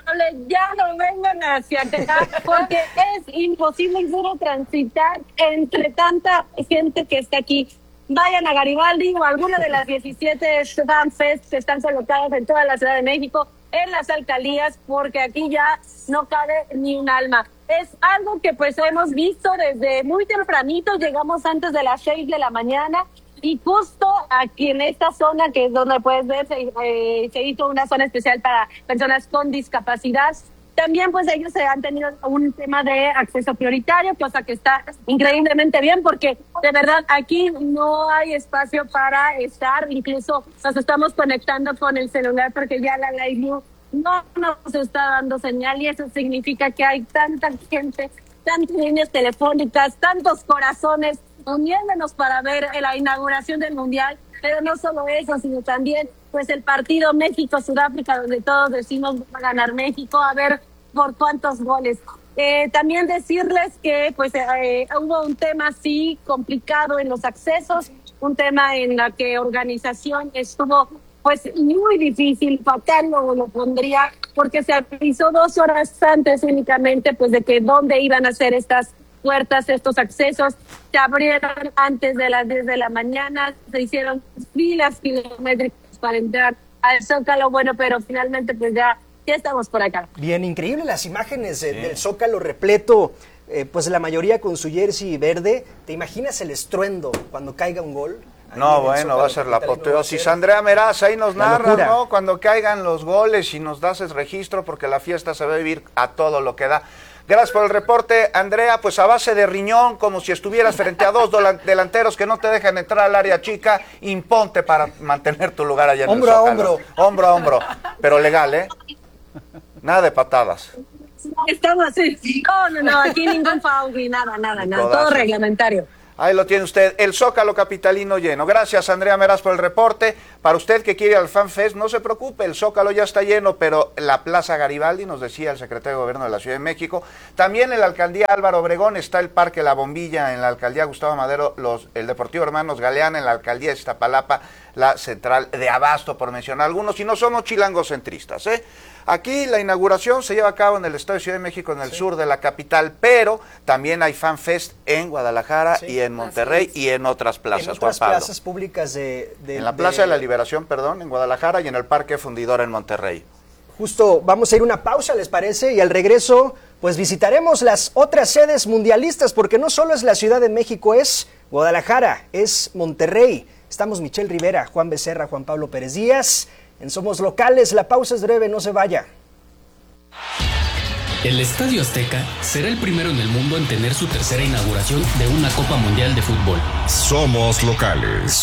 [SPEAKER 10] ya no vengan hacia acá, porque es imposible incluso transitar entre tanta gente que está aquí. Vayan a Garibaldi o alguna de las diecisiete FanFest que están colocadas en toda la Ciudad de México, en las alcaldías, porque aquí ya no cabe ni un alma. Es algo que pues hemos visto desde muy tempranito, llegamos antes de las seis de la mañana, y justo aquí en esta zona, que es donde puedes ver, se, eh, se hizo una zona especial para personas con discapacidad. También pues ellos se han tenido un tema de acceso prioritario, cosa que está increíblemente bien, porque de verdad aquí no hay espacio para estar, incluso nos estamos conectando con el celular porque ya la live no nos está dando señal, y eso significa que hay tanta gente, tantas líneas telefónicas, tantos corazones uniéndonos para ver la inauguración del Mundial. Pero no solo eso, sino también pues el partido México-Sudáfrica, donde todos decimos va a ganar México, a ver por cuántos goles. Eh, también decirles que pues eh, hubo un tema sí complicado en los accesos, un tema en la que organización estuvo pues muy difícil, fatal lo, lo pondría, porque se avisó dos horas antes únicamente, pues de que dónde iban a ser estas puertas, estos accesos. Se abrieron antes de las diez de la mañana, se hicieron filas kilométricas para entrar al Zócalo, bueno, pero finalmente pues ya, ya estamos por acá.
[SPEAKER 2] Bien, increíble las imágenes eh, del Zócalo repleto, eh, pues la mayoría con su jersey verde. ¿Te imaginas el estruendo cuando caiga un gol?
[SPEAKER 4] No, bueno, va a ser la apoteosis. Andrea Meraz, ahí nos narra, ¿no? Cuando caigan los goles y nos das el registro, porque la fiesta se va a vivir a todo lo que da. Gracias por el reporte, Andrea. Pues a base de riñón, como si estuvieras frente a dos delanteros que no te dejan entrar al área chica, imponte para mantener tu lugar allá en
[SPEAKER 2] hombro
[SPEAKER 4] el Zócalo.
[SPEAKER 2] Hombro a
[SPEAKER 4] hombro. Hombro a hombro. Pero legal, ¿eh? Nada de patadas.
[SPEAKER 10] Estamos así. No, no, no, aquí ningún foul ni nada, nada, nada. Todo reglamentario.
[SPEAKER 4] Ahí lo tiene usted, el Zócalo capitalino lleno. Gracias, Andrea Meraz, por el reporte. Para usted que quiere ir al FanFest, no se preocupe, el Zócalo ya está lleno, pero la Plaza Garibaldi, nos decía el secretario de Gobierno de la Ciudad de México, también en la Alcaldía Álvaro Obregón está el Parque La Bombilla, en la Alcaldía Gustavo Madero, los, el Deportivo Hermanos Galeana, en la Alcaldía Iztapalapa, la Central de Abasto, por mencionar algunos, y no somos chilangocentristas, ¿eh? Aquí la inauguración se lleva a cabo en el Estado de Ciudad de México, en el sí. sur de la capital, pero también hay FanFest en Guadalajara sí. y en Monterrey y en otras plazas,
[SPEAKER 2] en otras
[SPEAKER 4] Juan Pablo.
[SPEAKER 2] plazas públicas de, de...
[SPEAKER 4] En la Plaza de... de la Liberación, perdón, en Guadalajara, y en el Parque Fundidora en Monterrey.
[SPEAKER 2] Justo vamos a ir una pausa, ¿les parece? Y al regreso, pues visitaremos las otras sedes mundialistas, porque no solo es la Ciudad de México, es Guadalajara, es Monterrey. Estamos Michelle Rivera, Juan Becerra, Juan Pablo Pérez Díaz. En Somos Locales, la pausa es breve, no se vaya.
[SPEAKER 11] El Estadio Azteca será el primero en el mundo en tener su tercera inauguración de una Copa Mundial de Fútbol.
[SPEAKER 6] Somos Locales.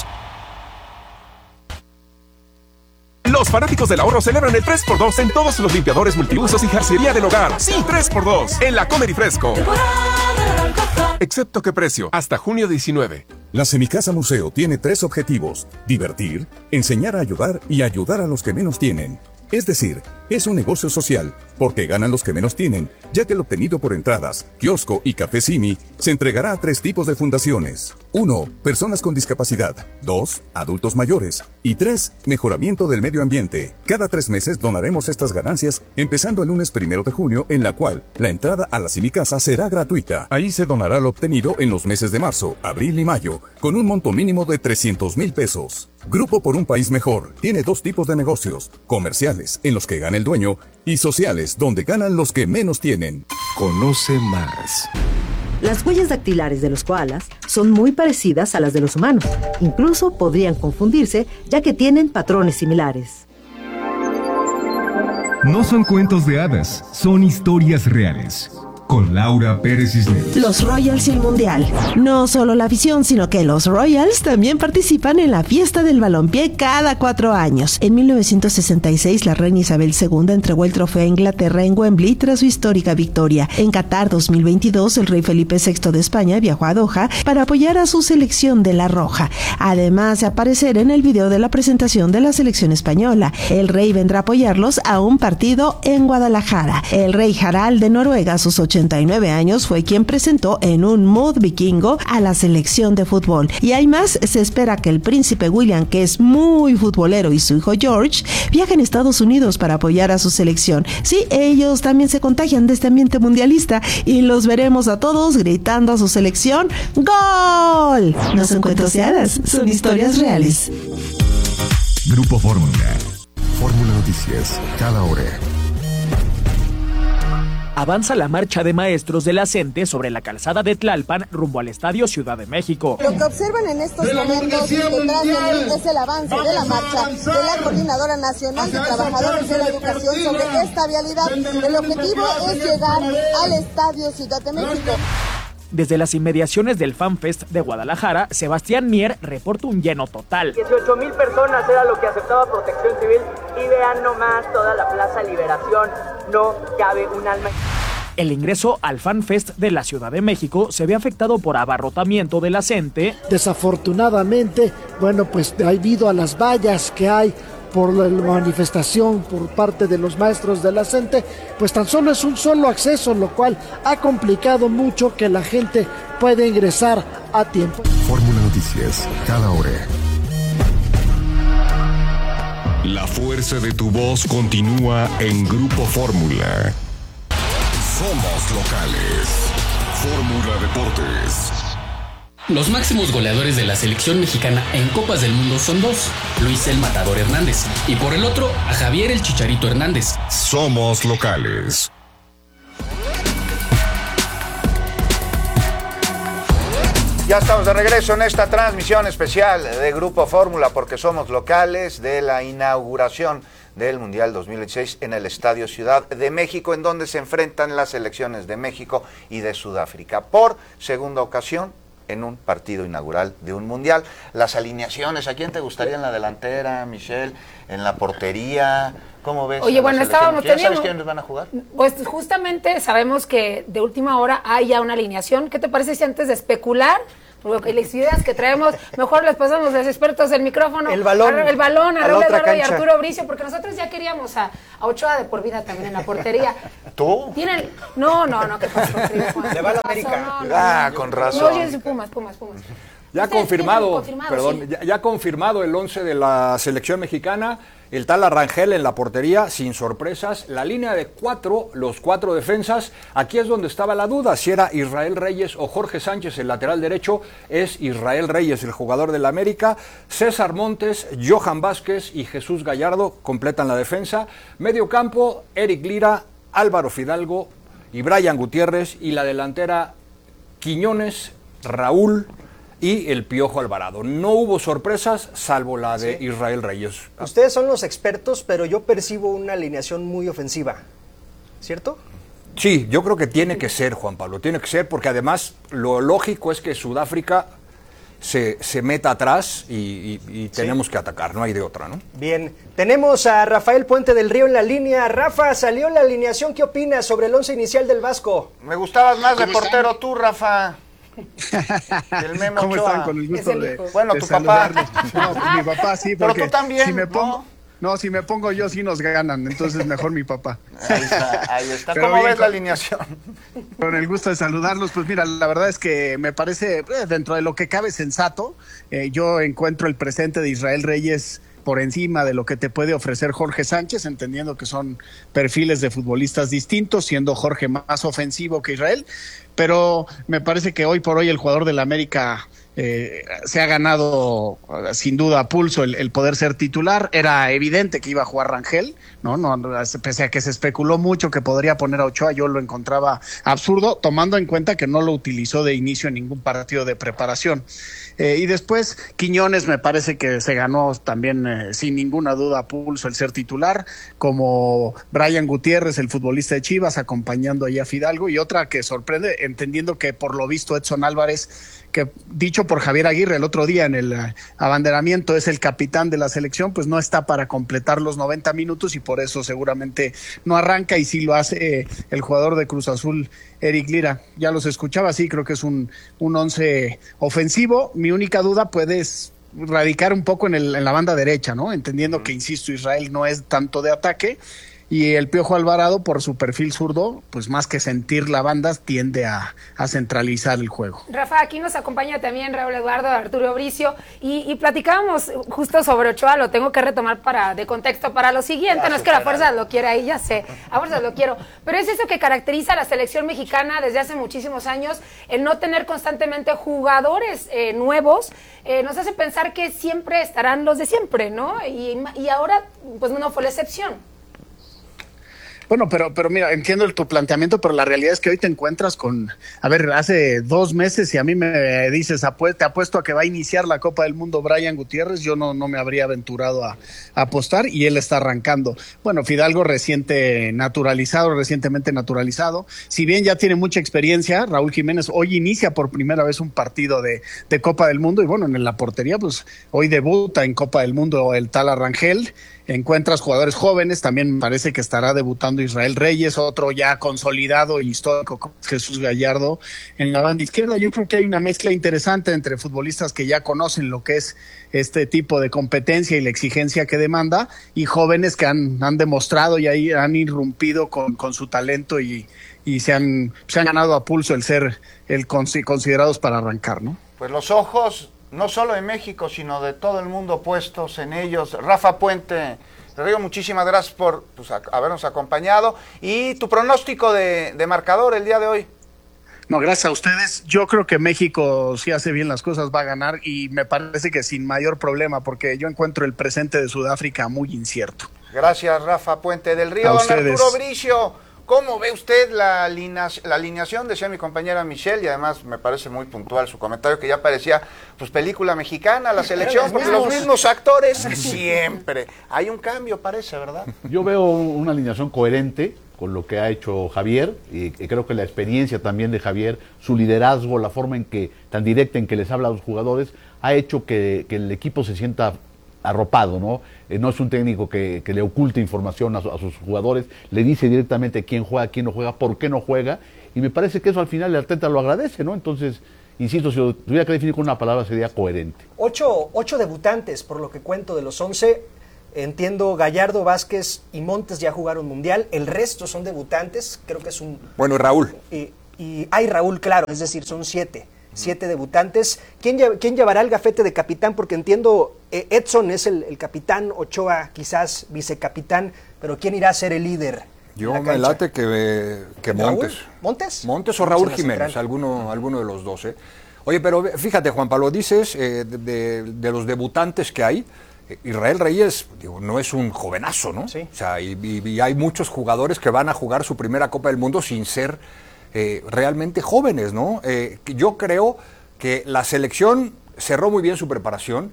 [SPEAKER 21] Los fanáticos del ahorro celebran el tres por dos en todos los limpiadores multiusos y jarcería del hogar. Sí, tres por dos en la Comer y Fresco. Excepto qué precio, hasta junio diecinueve.
[SPEAKER 13] La Semicasa Museo tiene tres objetivos: divertir, enseñar a ayudar y ayudar a los que menos tienen. Es decir, es un negocio social, porque ganan los que menos tienen, ya que el obtenido por entradas, kiosco y café Simi se entregará a tres tipos de fundaciones. uno. Personas con discapacidad. dos. Adultos mayores. Y tres. Mejoramiento del medio ambiente. Cada tres meses donaremos estas ganancias, empezando el lunes primero de junio, en la cual la entrada a la Semicasa será gratuita. Ahí se donará lo obtenido en los meses de marzo, abril y mayo, con un monto mínimo de trescientos mil pesos. Grupo por un País Mejor tiene dos tipos de negocios: comerciales, en los que gana el dueño, y sociales, donde ganan los que menos tienen.
[SPEAKER 6] Conoce más.
[SPEAKER 23] Las huellas dactilares de los koalas son muy parecidas a las de los humanos. Incluso podrían confundirse, ya que tienen patrones similares.
[SPEAKER 24] No son cuentos de hadas, son historias reales. Con Laura Pérez Cisneros.
[SPEAKER 23] Los Royals y el Mundial. No solo la afición, sino que los Royals también participan en la fiesta del balompié cada cuatro años. En mil novecientos sesenta y seis, la reina Isabel segunda entregó el trofeo a Inglaterra en Wembley tras su histórica victoria. En Qatar dos mil veintidós, el rey Felipe sexto de España viajó a Doha para apoyar a su selección de la Roja. Además de aparecer en el video de la presentación de la selección española, el rey vendrá a apoyarlos a un partido en Guadalajara. El rey Harald de Noruega, a sus ochenta y nueve años, fue quien presentó en un mood vikingo a la selección de fútbol. Y hay más, se espera que el príncipe William, que es muy futbolero, y su hijo George viajen a Estados Unidos para apoyar a su selección. Sí, ellos también se contagian de este ambiente mundialista y los veremos a todos gritando a su selección ¡Gol! No son cuentos de hadas, son historias reales.
[SPEAKER 6] Grupo Fórmula. Fórmula Noticias, cada hora.
[SPEAKER 25] Avanza la marcha de maestros de la CENTE sobre la calzada de Tlalpan rumbo al Estadio Ciudad de México.
[SPEAKER 26] Lo que observan en estos momentos detrás de mí es el avance de la marcha de la Coordinadora Nacional de Trabajadores de la Educación sobre esta vialidad. El objetivo es llegar al Estadio Ciudad de México.
[SPEAKER 25] Desde las inmediaciones del FanFest de Guadalajara, Sebastián Mier reporta un lleno total.
[SPEAKER 27] dieciocho mil personas era lo que aceptaba Protección Civil y vean nomás toda la Plaza Liberación, no cabe un alma.
[SPEAKER 25] El ingreso al FanFest de la Ciudad de México se ve afectado por abarrotamiento de la CENTE.
[SPEAKER 14] Desafortunadamente, bueno, pues debido a las vallas que hay por la manifestación por parte de los maestros de la CENTE, pues tan solo es un solo acceso, lo cual ha complicado mucho que la gente pueda ingresar a tiempo.
[SPEAKER 6] Fórmula Noticias, cada hora. La fuerza de tu voz continúa en Grupo Fórmula. Somos locales. Fórmula Deportes.
[SPEAKER 11] Los máximos goleadores de la selección mexicana en Copas del Mundo son dos, Luis el Matador Hernández y por el otro a Javier el Chicharito Hernández.
[SPEAKER 6] Somos locales.
[SPEAKER 4] Ya estamos de regreso en esta transmisión especial de Grupo Fórmula porque somos locales de la inauguración del Mundial dos mil veintiséis en el Estadio Ciudad de México, en donde se enfrentan las selecciones de México y de Sudáfrica por segunda ocasión en un partido inaugural de un Mundial. Las alineaciones, ¿a quién te gustaría en la delantera, Michelle? ¿En la portería? ¿Cómo ves?
[SPEAKER 1] Oye, bueno, estábamos
[SPEAKER 4] ¿Ya
[SPEAKER 1] teniendo...
[SPEAKER 4] sabes quiénes van a jugar?
[SPEAKER 1] Pues justamente sabemos que de última hora hay ya una alineación. ¿Qué te parece si antes de especular, porque las ideas que traemos, mejor les pasamos a los expertos el micrófono?
[SPEAKER 2] El balón.
[SPEAKER 1] A, el balón, a,
[SPEAKER 2] a
[SPEAKER 1] Raúl
[SPEAKER 2] otra
[SPEAKER 1] Eduardo y
[SPEAKER 2] cancha.
[SPEAKER 1] Arturo Bricio, porque nosotros ya queríamos a, a Ochoa de por vida también en la portería.
[SPEAKER 4] ¿Tú?
[SPEAKER 1] ¿Tienen? No, no, no, ¿qué pasó?
[SPEAKER 2] Le va a la
[SPEAKER 1] ¿Qué pasó?
[SPEAKER 2] América.
[SPEAKER 1] No, no,
[SPEAKER 4] Ah,
[SPEAKER 1] no.
[SPEAKER 4] con razón.
[SPEAKER 1] No, yo soy Pumas, Pumas, Pumas.
[SPEAKER 5] Ya
[SPEAKER 1] Ustedes
[SPEAKER 5] confirmado,
[SPEAKER 1] tienen confirmado,
[SPEAKER 5] perdón,
[SPEAKER 1] sí.
[SPEAKER 5] ya, ya confirmado el once de la selección mexicana, el tal Rangel en la portería, sin sorpresas, la línea de cuatro, los cuatro defensas, aquí es donde estaba la duda, si era Israel Reyes o Jorge Sánchez, el lateral derecho, es Israel Reyes, el jugador del América, César Montes, Johan Vázquez y Jesús Gallardo completan la defensa, medio campo, Eric Lira, Álvaro Fidalgo y Brian Gutiérrez, y la delantera Quiñones, Raúl y el Piojo Alvarado. No hubo sorpresas, salvo la de sí. Israel Reyes.
[SPEAKER 2] Ustedes son los expertos, pero yo percibo una alineación muy ofensiva, ¿cierto?
[SPEAKER 5] Sí, yo creo que tiene que ser, Juan Pablo, tiene que ser, porque además lo lógico es que Sudáfrica se, se meta atrás y, y, y tenemos sí. que atacar, no hay de otra, ¿no?
[SPEAKER 2] Bien, tenemos a Rafael Puente del Río en la línea. Rafa, salió la alineación, ¿qué opinas sobre el once inicial del Vasco?
[SPEAKER 4] Me gustabas más de portero están? Tú, Rafa. El Memo
[SPEAKER 12] ¿Cómo
[SPEAKER 4] Ochoa.
[SPEAKER 12] están? Con el gusto de,
[SPEAKER 4] bueno,
[SPEAKER 12] de
[SPEAKER 4] tu papá.
[SPEAKER 12] No, pues mi papá sí, porque
[SPEAKER 4] pero tú también,
[SPEAKER 12] si me pongo,
[SPEAKER 4] ¿no?
[SPEAKER 12] no, si me pongo yo sí nos ganan, entonces mejor mi papá.
[SPEAKER 4] Ahí está, ahí está.
[SPEAKER 12] Pero
[SPEAKER 4] ¿Cómo
[SPEAKER 12] bien,
[SPEAKER 4] ves
[SPEAKER 12] con,
[SPEAKER 4] la alineación?
[SPEAKER 12] Con el gusto de saludarlos, pues mira, la verdad es que me parece, dentro de lo que cabe sensato, eh, yo encuentro el presente de Israel Reyes por encima de lo que te puede ofrecer Jorge Sánchez, entendiendo que son perfiles de futbolistas distintos, siendo Jorge más ofensivo que Israel, pero me parece que hoy por hoy el jugador del América eh, se ha ganado sin duda a pulso el, el poder ser titular. Era evidente que iba a jugar Rangel, ¿no? No, pese a que se especuló mucho que podría poner a Ochoa, yo lo encontraba absurdo, tomando en cuenta que no lo utilizó de inicio en ningún partido de preparación. Eh, y después Quiñones me parece que se ganó también eh, sin ninguna duda a pulso el ser titular, como Brian Gutiérrez, el futbolista de Chivas, acompañando allá a Fidalgo, y otra que sorprende, entendiendo que por lo visto Edson Álvarez, que dicho por Javier Aguirre el otro día en el uh, abanderamiento es el capitán de la selección, pues no está para completar los noventa minutos y por eso seguramente no arranca, y sí lo hace eh, el jugador de Cruz Azul, Eric Lira. Ya los escuchaba, sí, creo que es un, un once ofensivo. Mi única duda puede radicar un poco en, el, en la banda derecha, ¿no? Entendiendo que, insisto, Israel no es tanto de ataque, y el Piojo Alvarado, por su perfil zurdo, pues más que sentir la banda, tiende a, a centralizar el juego.
[SPEAKER 1] Rafa, aquí nos acompaña también Raúl Eduardo, Arturo Bricio, y, y platicábamos justo sobre Ochoa, lo tengo que retomar para de contexto para lo siguiente, ya no es que la fuerza lo quiera ahí, ya sé, a fuerza lo quiero, pero es eso que caracteriza a la selección mexicana desde hace muchísimos años, el no tener constantemente jugadores eh, nuevos, eh, nos hace pensar que siempre estarán los de siempre, ¿no? Y, y ahora, pues no fue la excepción.
[SPEAKER 12] Bueno, pero pero mira, entiendo el, tu planteamiento, pero la realidad es que hoy te encuentras con, a ver, hace dos meses y a mí me dices, te apuesto a que va a iniciar la Copa del Mundo Brian Gutiérrez, yo no, no me habría aventurado a, a apostar, y él está arrancando. Bueno, Fidalgo reciente naturalizado, recientemente naturalizado, si bien ya tiene mucha experiencia, Raúl Jiménez hoy inicia por primera vez un partido de, de Copa del Mundo, y bueno, en la portería, pues hoy debuta en Copa del Mundo el tal Rangel. Encuentras jugadores jóvenes, también parece que estará debutando Israel Reyes, otro ya consolidado y histórico como Jesús Gallardo en la banda izquierda. Yo creo que hay una mezcla interesante entre futbolistas que ya conocen lo que es este tipo de competencia y la exigencia que demanda, y jóvenes que han, han demostrado y ahí han irrumpido con, con su talento y, y se han, se han ganado a pulso el ser el considerados para arrancar, ¿no?
[SPEAKER 4] Pues los ojos no solo de México, sino de todo el mundo puestos en ellos. Rafa Puente, Río, muchísimas gracias por pues, a, habernos acompañado. ¿Y tu pronóstico de, de marcador el día de hoy?
[SPEAKER 12] No, gracias a ustedes. Yo creo que México, si hace bien las cosas, va a ganar y me parece que sin mayor problema, porque yo encuentro el presente de Sudáfrica muy incierto.
[SPEAKER 4] Gracias, Rafa Puente del Río. Don Arturo Bricio, ¿cómo ve usted la, alinea, la alineación? Decía mi compañera Michelle, y además me parece muy puntual su comentario, que ya parecía pues película mexicana, la selección, porque los mismos actores siempre. Hay un cambio, parece, ¿verdad?
[SPEAKER 3] Yo veo una alineación coherente con lo que ha hecho Javier, y creo que la experiencia también de Javier, su liderazgo, la forma en que, tan directa en que les habla a los jugadores, ha hecho que, que el equipo se sienta arropado, ¿no? Eh, no es un técnico que, que le oculte información a, su, a sus jugadores, le dice directamente quién juega, quién no juega, por qué no juega, y me parece que eso al final el Arteta lo agradece, ¿no? Entonces, insisto, si lo tuviera que definir con una palabra sería coherente.
[SPEAKER 2] Ocho, ocho debutantes, por lo que cuento de los once. Entiendo, Gallardo, Vázquez y Montes ya jugaron mundial, el resto son debutantes, creo que es un...
[SPEAKER 5] Bueno, Raúl.
[SPEAKER 2] Y, y hay Raúl, claro, es decir, son siete, siete debutantes. ¿Quién, ¿Quién llevará el gafete de capitán? Porque entiendo, eh, Edson es el, el capitán, Ochoa quizás vicecapitán, pero ¿quién irá a ser el líder?
[SPEAKER 5] Yo me late que, que Montes.
[SPEAKER 2] ¿Montes?
[SPEAKER 5] Montes o Raúl Jiménez, alguno, alguno de los dos. ¿eh? Oye, pero fíjate, Juan Pablo, dices eh, de, de, de los debutantes que hay, Israel Reyes, digo, no es un jovenazo, ¿no?
[SPEAKER 2] Sí.
[SPEAKER 5] O sea, y, y, y hay muchos jugadores que van a jugar su primera Copa del Mundo sin ser eh, realmente jóvenes, ¿no? Eh, yo creo que la selección cerró muy bien su preparación,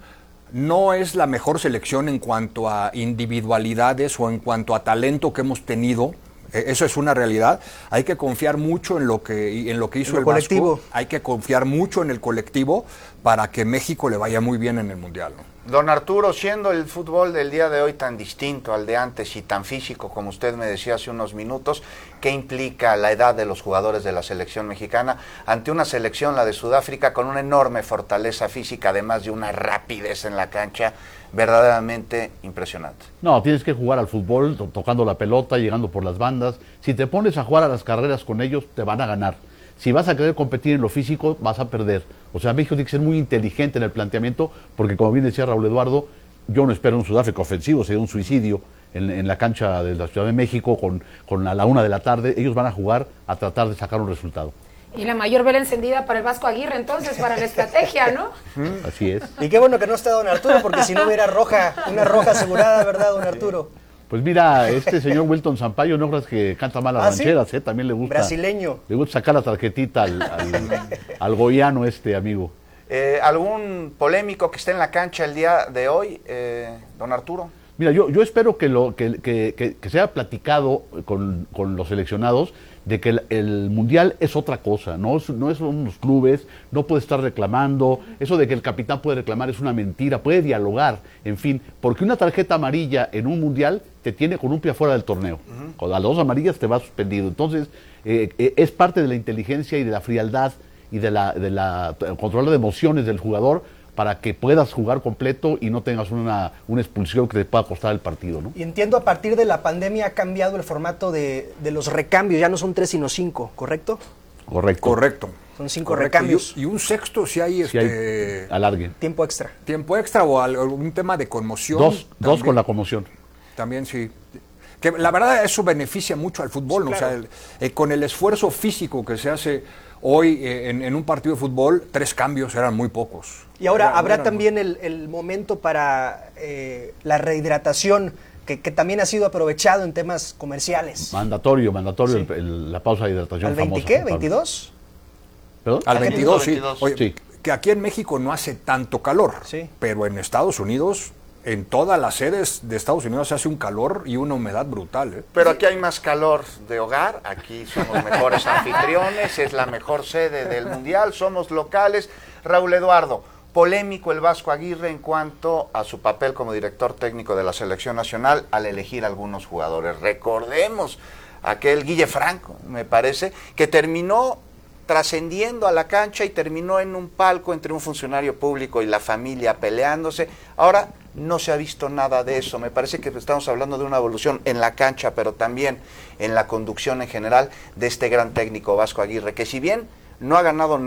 [SPEAKER 5] no es la mejor selección en cuanto a individualidades o en cuanto a talento que hemos tenido. Eh, eso es una realidad. Hay que confiar mucho en lo que, en lo que hizo
[SPEAKER 2] en el
[SPEAKER 5] colectivo. Vasco. Hay que confiar mucho en el colectivo para que México le vaya muy bien en el Mundial, ¿no?
[SPEAKER 4] Don Arturo, siendo el fútbol del día de hoy tan distinto al de antes y tan físico como usted me decía hace unos minutos, ¿qué implica la edad de los jugadores de la selección mexicana ante una selección, la de Sudáfrica, con una enorme fortaleza física, además de una rapidez en la cancha verdaderamente impresionante?
[SPEAKER 3] No, tienes que jugar al fútbol, to- tocando la pelota, llegando por las bandas. Si te pones a jugar a las carreras con ellos, te van a ganar. Si vas a querer competir en lo físico, vas a perder. O sea, México tiene que ser muy inteligente en el planteamiento, porque como bien decía Raúl Eduardo, yo no espero un Sudáfrica ofensivo, sería un suicidio en, en la cancha de la Ciudad de México con, con a la una de la tarde. Ellos van a jugar a tratar de sacar un resultado.
[SPEAKER 1] Y la mayor vela encendida para el Vasco Aguirre, entonces, para la estrategia, ¿no?
[SPEAKER 3] Así es.
[SPEAKER 2] Y qué bueno que no está don Arturo, porque si no hubiera roja, una roja asegurada, ¿verdad, don Arturo?
[SPEAKER 3] Pues mira, este señor Wilton Sampaio, no creas que canta mal las
[SPEAKER 2] ¿Ah,
[SPEAKER 3] rancheras,
[SPEAKER 2] sí?
[SPEAKER 3] ¿eh? También le gusta.
[SPEAKER 2] Brasileño.
[SPEAKER 3] Le gusta sacar la tarjetita al, al, al goiano este, amigo.
[SPEAKER 4] Eh, ¿Algún polémico que esté en la cancha el día de hoy, eh, don Arturo?
[SPEAKER 3] Mira, yo, yo espero que, lo, que, que, que, que sea platicado con, con los seleccionados de que el, el Mundial es otra cosa, no es, no es unos clubes, no puede estar reclamando, eso de que el capitán puede reclamar es una mentira, puede dialogar, en fin, porque una tarjeta amarilla en un Mundial te tiene con un pie afuera del torneo, uh-huh. Con las dos amarillas te va suspendido, entonces eh, eh, es parte de la inteligencia y de la frialdad y de la, de la control de emociones del jugador para que puedas jugar completo y no tengas una, una expulsión que te pueda costar el partido, ¿no?
[SPEAKER 2] Y entiendo, a partir de la pandemia ha cambiado el formato de, de los recambios, ya no son tres sino cinco, ¿correcto?
[SPEAKER 3] Correcto.
[SPEAKER 5] Correcto.
[SPEAKER 2] Son cinco
[SPEAKER 5] Correcto.
[SPEAKER 2] recambios.
[SPEAKER 5] Y, y un sexto si hay,
[SPEAKER 3] si
[SPEAKER 5] este,
[SPEAKER 3] hay alargue.
[SPEAKER 2] Tiempo extra.
[SPEAKER 5] Tiempo extra o algún tema de conmoción.
[SPEAKER 3] Dos, dos con la conmoción.
[SPEAKER 5] También sí. Que la verdad eso beneficia mucho al fútbol, sí, ¿no? Claro. O sea, el, eh, con el esfuerzo físico que se hace hoy eh, en, en un partido de fútbol, tres cambios eran muy pocos.
[SPEAKER 2] Y ahora
[SPEAKER 5] Era,
[SPEAKER 2] habrá
[SPEAKER 5] eran
[SPEAKER 2] también el, el momento para eh, la rehidratación, que, que también ha sido aprovechado en temas comerciales.
[SPEAKER 3] Mandatorio, mandatorio
[SPEAKER 2] Sí.
[SPEAKER 3] el, el, la pausa de hidratación
[SPEAKER 2] ¿Al veinte
[SPEAKER 3] famosa,
[SPEAKER 2] qué?
[SPEAKER 3] Pablo.
[SPEAKER 2] ¿veintidós?
[SPEAKER 3] ¿Perdón?
[SPEAKER 5] Al veintidós, sí. Oye,
[SPEAKER 3] sí.
[SPEAKER 5] Que aquí en México no hace tanto calor,
[SPEAKER 2] sí.
[SPEAKER 5] Pero en Estados Unidos, en todas las sedes de Estados Unidos se hace un calor y una humedad brutal, ¿eh?
[SPEAKER 4] Pero aquí hay más calor de hogar, aquí somos mejores anfitriones, es la mejor sede del Mundial, somos locales. Raúl Eduardo, polémico el Vasco Aguirre en cuanto a su papel como director técnico de la selección nacional al elegir algunos jugadores. Recordemos aquel Guille Franco, me parece, que terminó trascendiendo a la cancha y terminó en un palco entre un funcionario público y la familia peleándose. Ahora no se ha visto nada de eso. Me parece que estamos hablando de una evolución en la cancha, pero también en la conducción en general de este gran técnico Vasco Aguirre, que si bien no ha ganado nada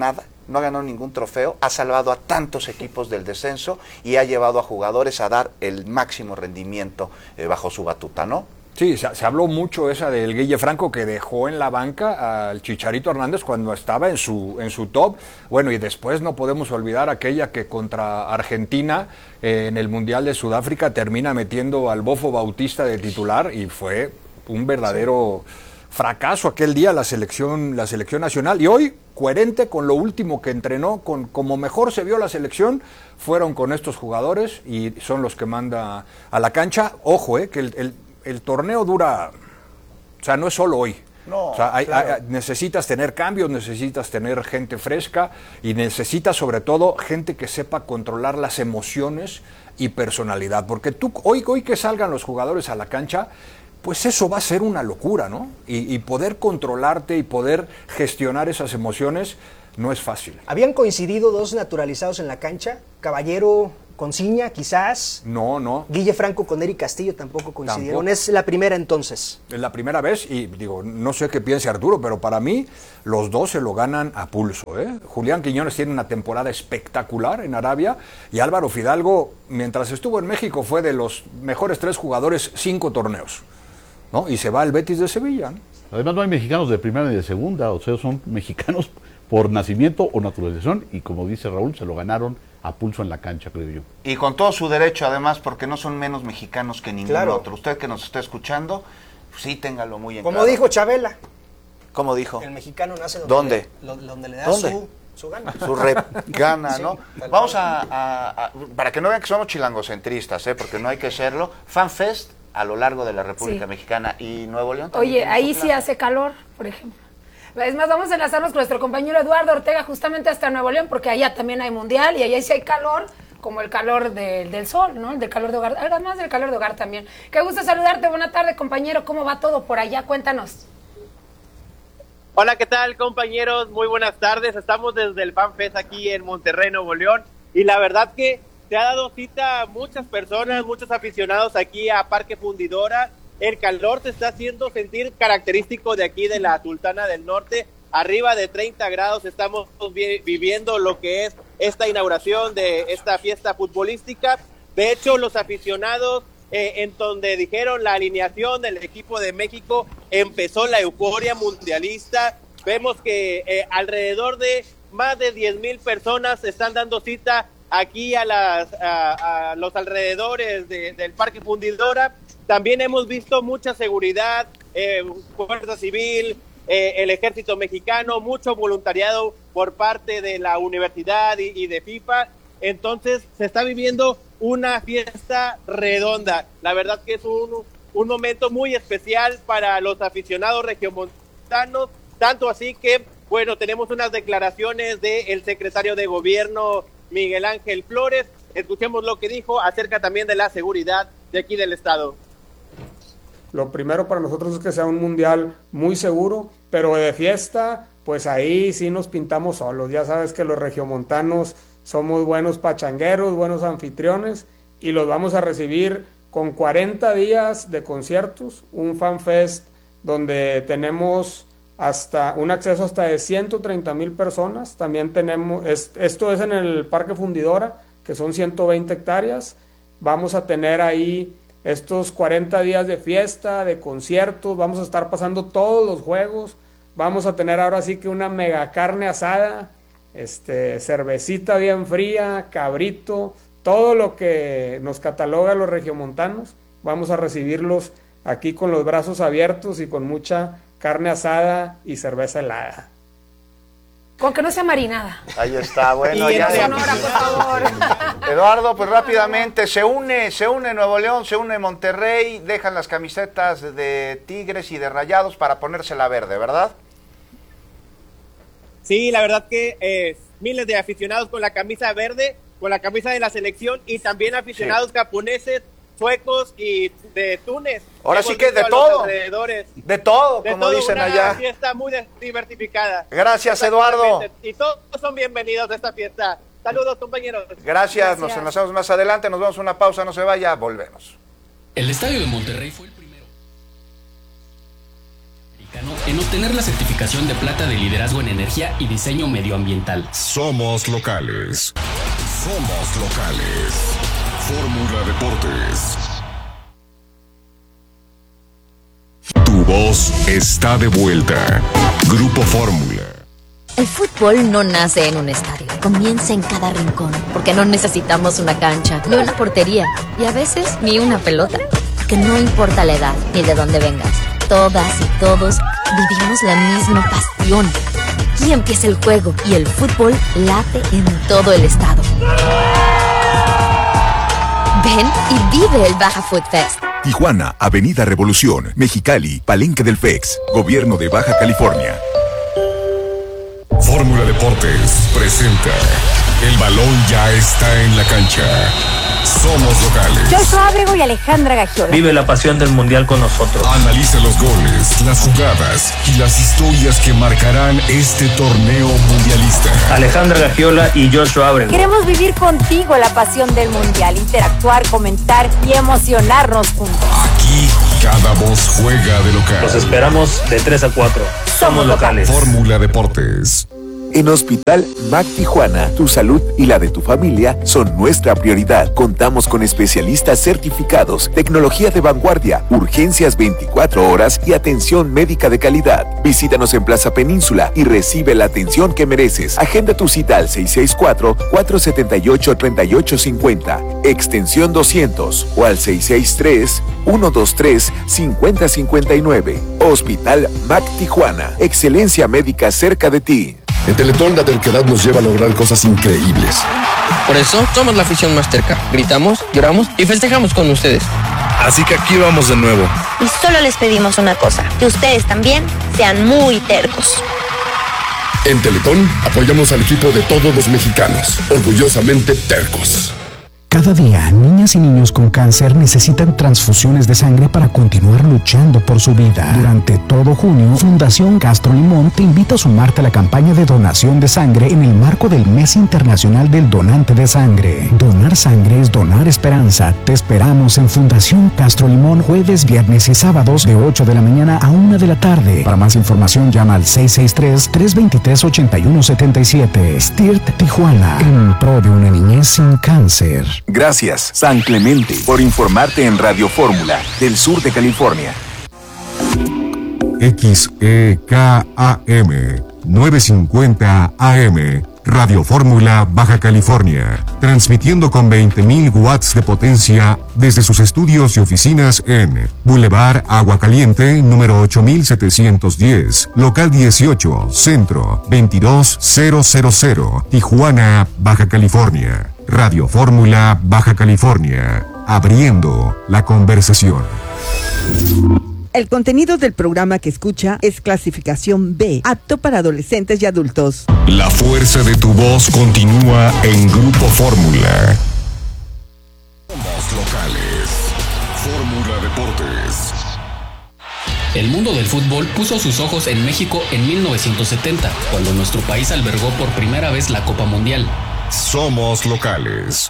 [SPEAKER 4] no ha ganado ningún trofeo, ha salvado a tantos equipos del descenso y ha llevado a jugadores a dar el máximo rendimiento eh, bajo su batuta, ¿no?
[SPEAKER 5] Sí, se, se habló mucho esa del Guille Franco, que dejó en la banca al Chicharito Hernández cuando estaba en su en su top. Bueno, y después no podemos olvidar aquella que contra Argentina eh, en el Mundial de Sudáfrica termina metiendo al Bofo Bautista de titular y fue un verdadero fracaso aquel día la selección la selección nacional. Y hoy, coherente con lo último que entrenó, con como mejor se vio la selección, fueron con estos jugadores y son los que manda a la cancha. Ojo, eh, que el, el El torneo dura, o sea, no es solo hoy.
[SPEAKER 4] No,
[SPEAKER 5] o sea, hay,
[SPEAKER 4] claro.
[SPEAKER 5] hay, necesitas tener cambios, necesitas tener gente fresca y necesitas sobre todo gente que sepa controlar las emociones y personalidad. Porque tú, hoy, hoy que salgan los jugadores a la cancha, pues eso va a ser una locura, ¿no? Y, y poder controlarte y poder gestionar esas emociones no es fácil.
[SPEAKER 2] ¿Habían coincidido dos naturalizados en la cancha? Caballero con Ciña, quizás.
[SPEAKER 5] No, no.
[SPEAKER 2] Guille Franco con Eric Castillo tampoco coincidieron.
[SPEAKER 5] Tampoco.
[SPEAKER 2] Es la primera entonces.
[SPEAKER 5] Es la primera vez y digo, no sé qué piense Arturo, pero para mí los dos se lo ganan a pulso, ¿eh? Julián Quiñones tiene una temporada espectacular en Arabia y Álvaro Fidalgo, mientras estuvo en México, fue de los mejores tres jugadores cinco torneos, ¿no? Y se va al Betis de Sevilla, ¿no?
[SPEAKER 3] Además no hay mexicanos de primera ni de segunda, o sea, son mexicanos por nacimiento o naturalización y como dice Raúl, se lo ganaron a pulso en la cancha, creo yo.
[SPEAKER 4] Y con todo su derecho, además, porque no son menos mexicanos que ningún
[SPEAKER 2] Claro.
[SPEAKER 4] otro. Usted que nos está escuchando, sí téngalo muy en
[SPEAKER 2] Como
[SPEAKER 4] claro.
[SPEAKER 2] dijo Chabela,
[SPEAKER 4] ¿Cómo dijo?
[SPEAKER 2] el mexicano nace donde,
[SPEAKER 4] ¿Dónde?
[SPEAKER 2] Le, lo- donde le da
[SPEAKER 4] ¿Dónde?
[SPEAKER 2] su, su gana.
[SPEAKER 4] Su rep gana,
[SPEAKER 2] Sí,
[SPEAKER 4] ¿no?
[SPEAKER 2] tal
[SPEAKER 4] Vamos
[SPEAKER 2] cual.
[SPEAKER 4] a, a- a- para que no vean que somos chilangocentristas, ¿eh? Porque no hay que serlo. FanFest a lo largo de la República
[SPEAKER 1] Sí.
[SPEAKER 4] Mexicana y Nuevo León. también
[SPEAKER 1] Oye,
[SPEAKER 4] tiene
[SPEAKER 1] ahí
[SPEAKER 4] su
[SPEAKER 1] sí
[SPEAKER 4] plaza.
[SPEAKER 1] hace calor, por ejemplo. Es más, vamos a enlazarnos con nuestro compañero Eduardo Ortega justamente hasta Nuevo León, porque allá también hay mundial y allá sí hay calor, como el calor de- del sol, ¿no? El del calor de hogar, además del calor de hogar también. Qué gusto saludarte, buena tarde, compañero. ¿Cómo va todo por allá? Cuéntanos.
[SPEAKER 9] Hola, ¿qué tal, compañeros? Muy buenas tardes. Estamos desde el FanFest aquí en Monterrey, Nuevo León, y la verdad que se ha dado cita a muchas personas, muchos aficionados aquí a Parque Fundidora. El calor se está haciendo sentir característico de aquí de la Sultana del Norte. Arriba de treinta grados estamos vi- viviendo lo que es esta inauguración de esta fiesta futbolística. De hecho, los aficionados, eh, en donde dijeron la alineación del equipo de México, empezó la euforia mundialista. Vemos que eh, alrededor de más de diez mil personas se están dando cita aquí a, las, a, a los alrededores de, del Parque Fundidora. También hemos visto mucha seguridad, eh, Fuerza Civil, eh, el Ejército Mexicano, mucho voluntariado por parte de la universidad y, y de FIFA. Entonces se está viviendo una fiesta redonda. La verdad que es un, un momento muy especial para los aficionados regiomontanos, tanto así que, bueno, tenemos unas declaraciones del secretario de Gobierno, Miguel Ángel Flores. Escuchemos lo que dijo acerca también de la seguridad de aquí del estado.
[SPEAKER 15] Lo primero para nosotros es que sea un mundial muy seguro, pero de fiesta, pues ahí sí nos pintamos solos. Ya sabes que los regiomontanos somos buenos pachangueros, buenos anfitriones, y los vamos a recibir con cuarenta días de conciertos, un FanFest donde tenemos hasta un acceso hasta de ciento treinta mil personas. También tenemos, es, esto es en el Parque Fundidora, que son ciento veinte hectáreas. Vamos a tener ahí estos cuarenta días de fiesta, de conciertos, vamos a estar pasando todos los juegos, vamos a tener ahora sí que una mega carne asada, este, cervecita bien fría, cabrito, todo lo que nos cataloga los regiomontanos. Vamos a recibirlos aquí con los brazos abiertos y con mucha carne asada y cerveza helada.
[SPEAKER 1] Con que no sea marinada.
[SPEAKER 4] Ahí está, bueno,
[SPEAKER 1] Y
[SPEAKER 4] ya.
[SPEAKER 1] en Sonora, por favor.
[SPEAKER 4] Eduardo, pues rápidamente, se une, se une Nuevo León, se une Monterrey, dejan las camisetas de Tigres y de Rayados para ponerse la verde, ¿verdad?
[SPEAKER 9] Sí, la verdad que eh, miles de aficionados con la camisa verde, con la camisa de la selección, y también aficionados sí. japoneses, suecos y de Túnez.
[SPEAKER 4] Ahora
[SPEAKER 9] Hemos
[SPEAKER 4] sí que de
[SPEAKER 9] visto a
[SPEAKER 4] todo.
[SPEAKER 9] los alrededores.
[SPEAKER 4] De todo,
[SPEAKER 9] de
[SPEAKER 4] como
[SPEAKER 9] todo,
[SPEAKER 4] dicen
[SPEAKER 9] una
[SPEAKER 4] allá.
[SPEAKER 9] fiesta muy diversificada.
[SPEAKER 4] Gracias, Eduardo.
[SPEAKER 9] Y todos son bienvenidos a esta fiesta. Saludos, compañeros.
[SPEAKER 4] Gracias,
[SPEAKER 9] Gracias.
[SPEAKER 4] nos enlazamos más adelante, nos vamos a una pausa, no se vaya, volvemos.
[SPEAKER 11] El estadio de Monterrey fue el primero En obtener la certificación de plata de liderazgo en energía y diseño medioambiental.
[SPEAKER 6] Somos locales. Somos locales. Fórmula Deportes. Tu voz está de vuelta. Grupo Fórmula.
[SPEAKER 7] El fútbol no nace en un estadio, comienza en cada rincón, porque no necesitamos una cancha, ni una portería, y a veces ni una pelota, porque no importa la edad ni de dónde vengas, todas y todos vivimos la misma pasión. Aquí empieza el juego y el fútbol late en todo el estado. Ven y vive el Baja Food Fest.
[SPEAKER 6] Tijuana, Avenida Revolución, Mexicali, Palenque del F E X, Gobierno de Baja California. Fórmula Deportes presenta El balón ya está en la cancha. Somos locales.
[SPEAKER 16] Joshua Ábrego y Alejandra Gagiola.
[SPEAKER 17] Vive la pasión del mundial con nosotros.
[SPEAKER 6] Analiza los goles, las jugadas y las historias que marcarán este torneo mundialista.
[SPEAKER 17] Alejandra Gagiola y Joshua Ábrego.
[SPEAKER 16] Queremos vivir contigo la pasión del mundial, interactuar, comentar y emocionarnos juntos.
[SPEAKER 6] Aquí cada voz juega de local.
[SPEAKER 17] Los esperamos de tres a cuatro. Somos locales.
[SPEAKER 6] Fórmula Deportes.
[SPEAKER 18] En Hospital M A C Tijuana, tu salud y la de tu familia son nuestra prioridad. Contamos con especialistas certificados, tecnología de vanguardia, urgencias veinticuatro horas y atención médica de calidad. Visítanos en Plaza Península y recibe la atención que mereces. Agenda tu cita al seis seis cuatro, cuatro siete ocho, tres ocho cinco cero, extensión doscientos o al seis seis tres, uno dos tres, cinco cero cinco nueve. Hospital M A C Tijuana, excelencia médica cerca de ti.
[SPEAKER 19] En Teletón la terquedad nos lleva a lograr cosas increíbles.
[SPEAKER 20] Por eso somos la afición más terca. Gritamos, lloramos y festejamos con ustedes.
[SPEAKER 19] Así que aquí vamos de nuevo.
[SPEAKER 16] Y solo les pedimos una cosa, que ustedes también sean muy tercos.
[SPEAKER 19] En Teletón apoyamos al equipo de todos los mexicanos, orgullosamente tercos.
[SPEAKER 22] Cada día, niñas y niños con cáncer necesitan transfusiones de sangre para continuar luchando por su vida. Durante todo junio, Fundación Castro Limón te invita a sumarte a la campaña de donación de sangre en el marco del Mes Internacional del Donante de Sangre. Donar sangre es donar esperanza. Te esperamos en Fundación Castro Limón jueves, viernes y sábados de ocho de la mañana a una de la tarde. Para más información llama al seis seis tres, tres dos tres, ocho uno siete siete. S T I R T Tijuana, en pro de una niñez sin cáncer.
[SPEAKER 18] Gracias, San Clemente, por informarte en Radio Fórmula del sur de California.
[SPEAKER 6] X E K A M novecientos cincuenta A M, Radio Fórmula Baja California, transmitiendo con veinte mil watts de potencia desde sus estudios y oficinas en Boulevard Agua Caliente, número ocho mil setecientos diez, local dieciocho, centro, veintidós mil, Tijuana, Baja California. Radio Fórmula Baja California, abriendo la conversación.
[SPEAKER 28] El contenido del programa que escucha es clasificación B, apto para adolescentes y adultos.
[SPEAKER 6] La fuerza de tu voz continúa en Grupo Fórmula. Somos locales. Fórmula Deportes.
[SPEAKER 11] El mundo del fútbol puso sus ojos en México en mil novecientos setenta, cuando nuestro país albergó por primera vez la Copa Mundial.
[SPEAKER 6] Somos locales.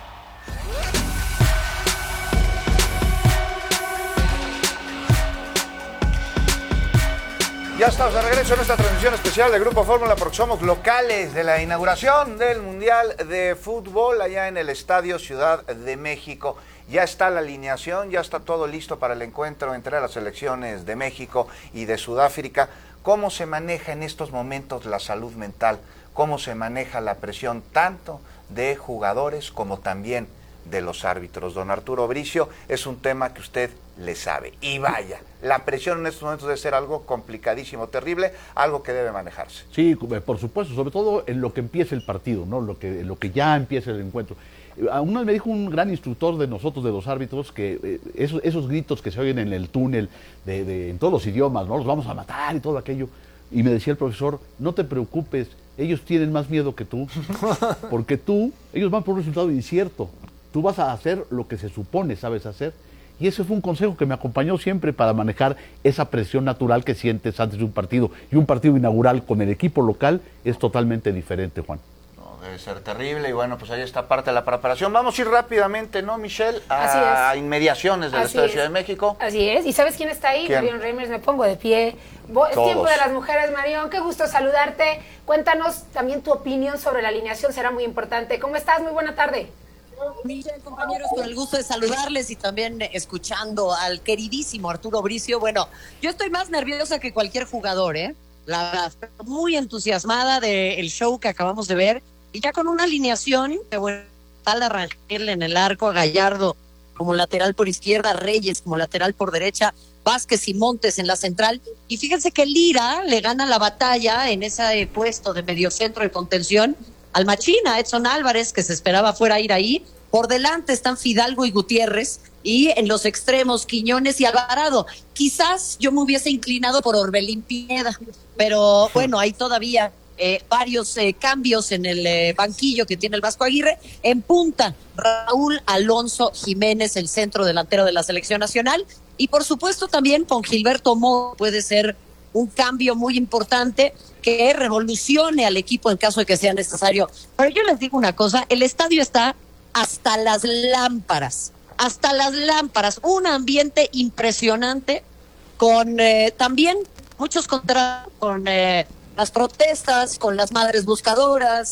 [SPEAKER 4] Ya estamos de regreso en esta transmisión especial de Grupo Fórmula porque somos locales de la inauguración del Mundial de Fútbol allá en el Estadio Ciudad de México. Ya está la alineación, ya está todo listo para el encuentro entre las selecciones de México y de Sudáfrica. ¿Cómo se maneja en estos momentos la salud mental? ¿Cómo se maneja la presión tanto de jugadores como también de los árbitros? Don Arturo Bricio, es un tema que usted le sabe. Y vaya, la presión en estos momentos debe ser algo complicadísimo, terrible, algo que debe manejarse.
[SPEAKER 3] Sí, por supuesto, sobre todo en lo que empieza el partido, ¿no? Lo que, lo que ya empieza el encuentro. Una vez me dijo un gran instructor de nosotros, de los árbitros, que eh, esos, esos gritos que se oyen en el túnel, de, de, en todos los idiomas, ¿no? Los vamos a matar y todo aquello. Y me decía el profesor, no te preocupes, ellos tienen más miedo que tú, porque tú, ellos van por un resultado incierto. Tú vas a hacer lo que se supone sabes hacer. Y ese fue un consejo que me acompañó siempre para manejar esa presión natural que sientes antes de un partido. Y un partido inaugural con el equipo local es totalmente diferente, Juan.
[SPEAKER 4] puede ser terrible y bueno, pues ahí está parte de la preparación. Vamos a ir rápidamente, ¿no, Michelle?
[SPEAKER 1] Así
[SPEAKER 4] A
[SPEAKER 1] es.
[SPEAKER 4] inmediaciones del
[SPEAKER 1] Así
[SPEAKER 4] Estadio
[SPEAKER 1] es.
[SPEAKER 4] Ciudad de México.
[SPEAKER 1] Así es. ¿Y sabes quién está ahí?
[SPEAKER 4] ¿Quién?
[SPEAKER 1] Marion Reimers, me pongo de pie. Bo- Es
[SPEAKER 4] Todos.
[SPEAKER 1] tiempo de las mujeres, Marion. Qué gusto saludarte. Cuéntanos también tu opinión sobre la alineación, será muy importante. ¿Cómo estás? Muy buena tarde.
[SPEAKER 8] Michelle, compañeros, con el gusto de saludarles y también escuchando al queridísimo Arturo Bricio. Bueno, yo estoy más nerviosa que cualquier jugador, ¿eh? La verdad, muy entusiasmada del show que acabamos de ver y ya con una alineación que bueno, tal a Rangel en el arco, a Gallardo como lateral por izquierda, Reyes como lateral por derecha, Vázquez y Montes en la central. Y fíjense que Lira le gana la batalla en ese puesto de mediocentro de contención al Machina, Edson Álvarez, que se esperaba fuera a ir ahí. Por delante están Fidalgo y Gutiérrez, y en los extremos Quiñones y Alvarado. Quizás yo me hubiese inclinado por Orbelín Pineda, pero bueno, hay todavía eh, varios eh, cambios en el eh, banquillo que tiene el Vasco Aguirre. En punta, Raúl Alonso Jiménez, el centro delantero de la selección nacional, y por supuesto también con Gilberto Mo puede ser un cambio muy importante que revolucione al equipo en caso de que sea necesario. Pero yo les digo una cosa, el estadio está hasta las lámparas, hasta las lámparas, un ambiente impresionante con eh, también muchos contra con eh, las protestas, con las madres buscadoras,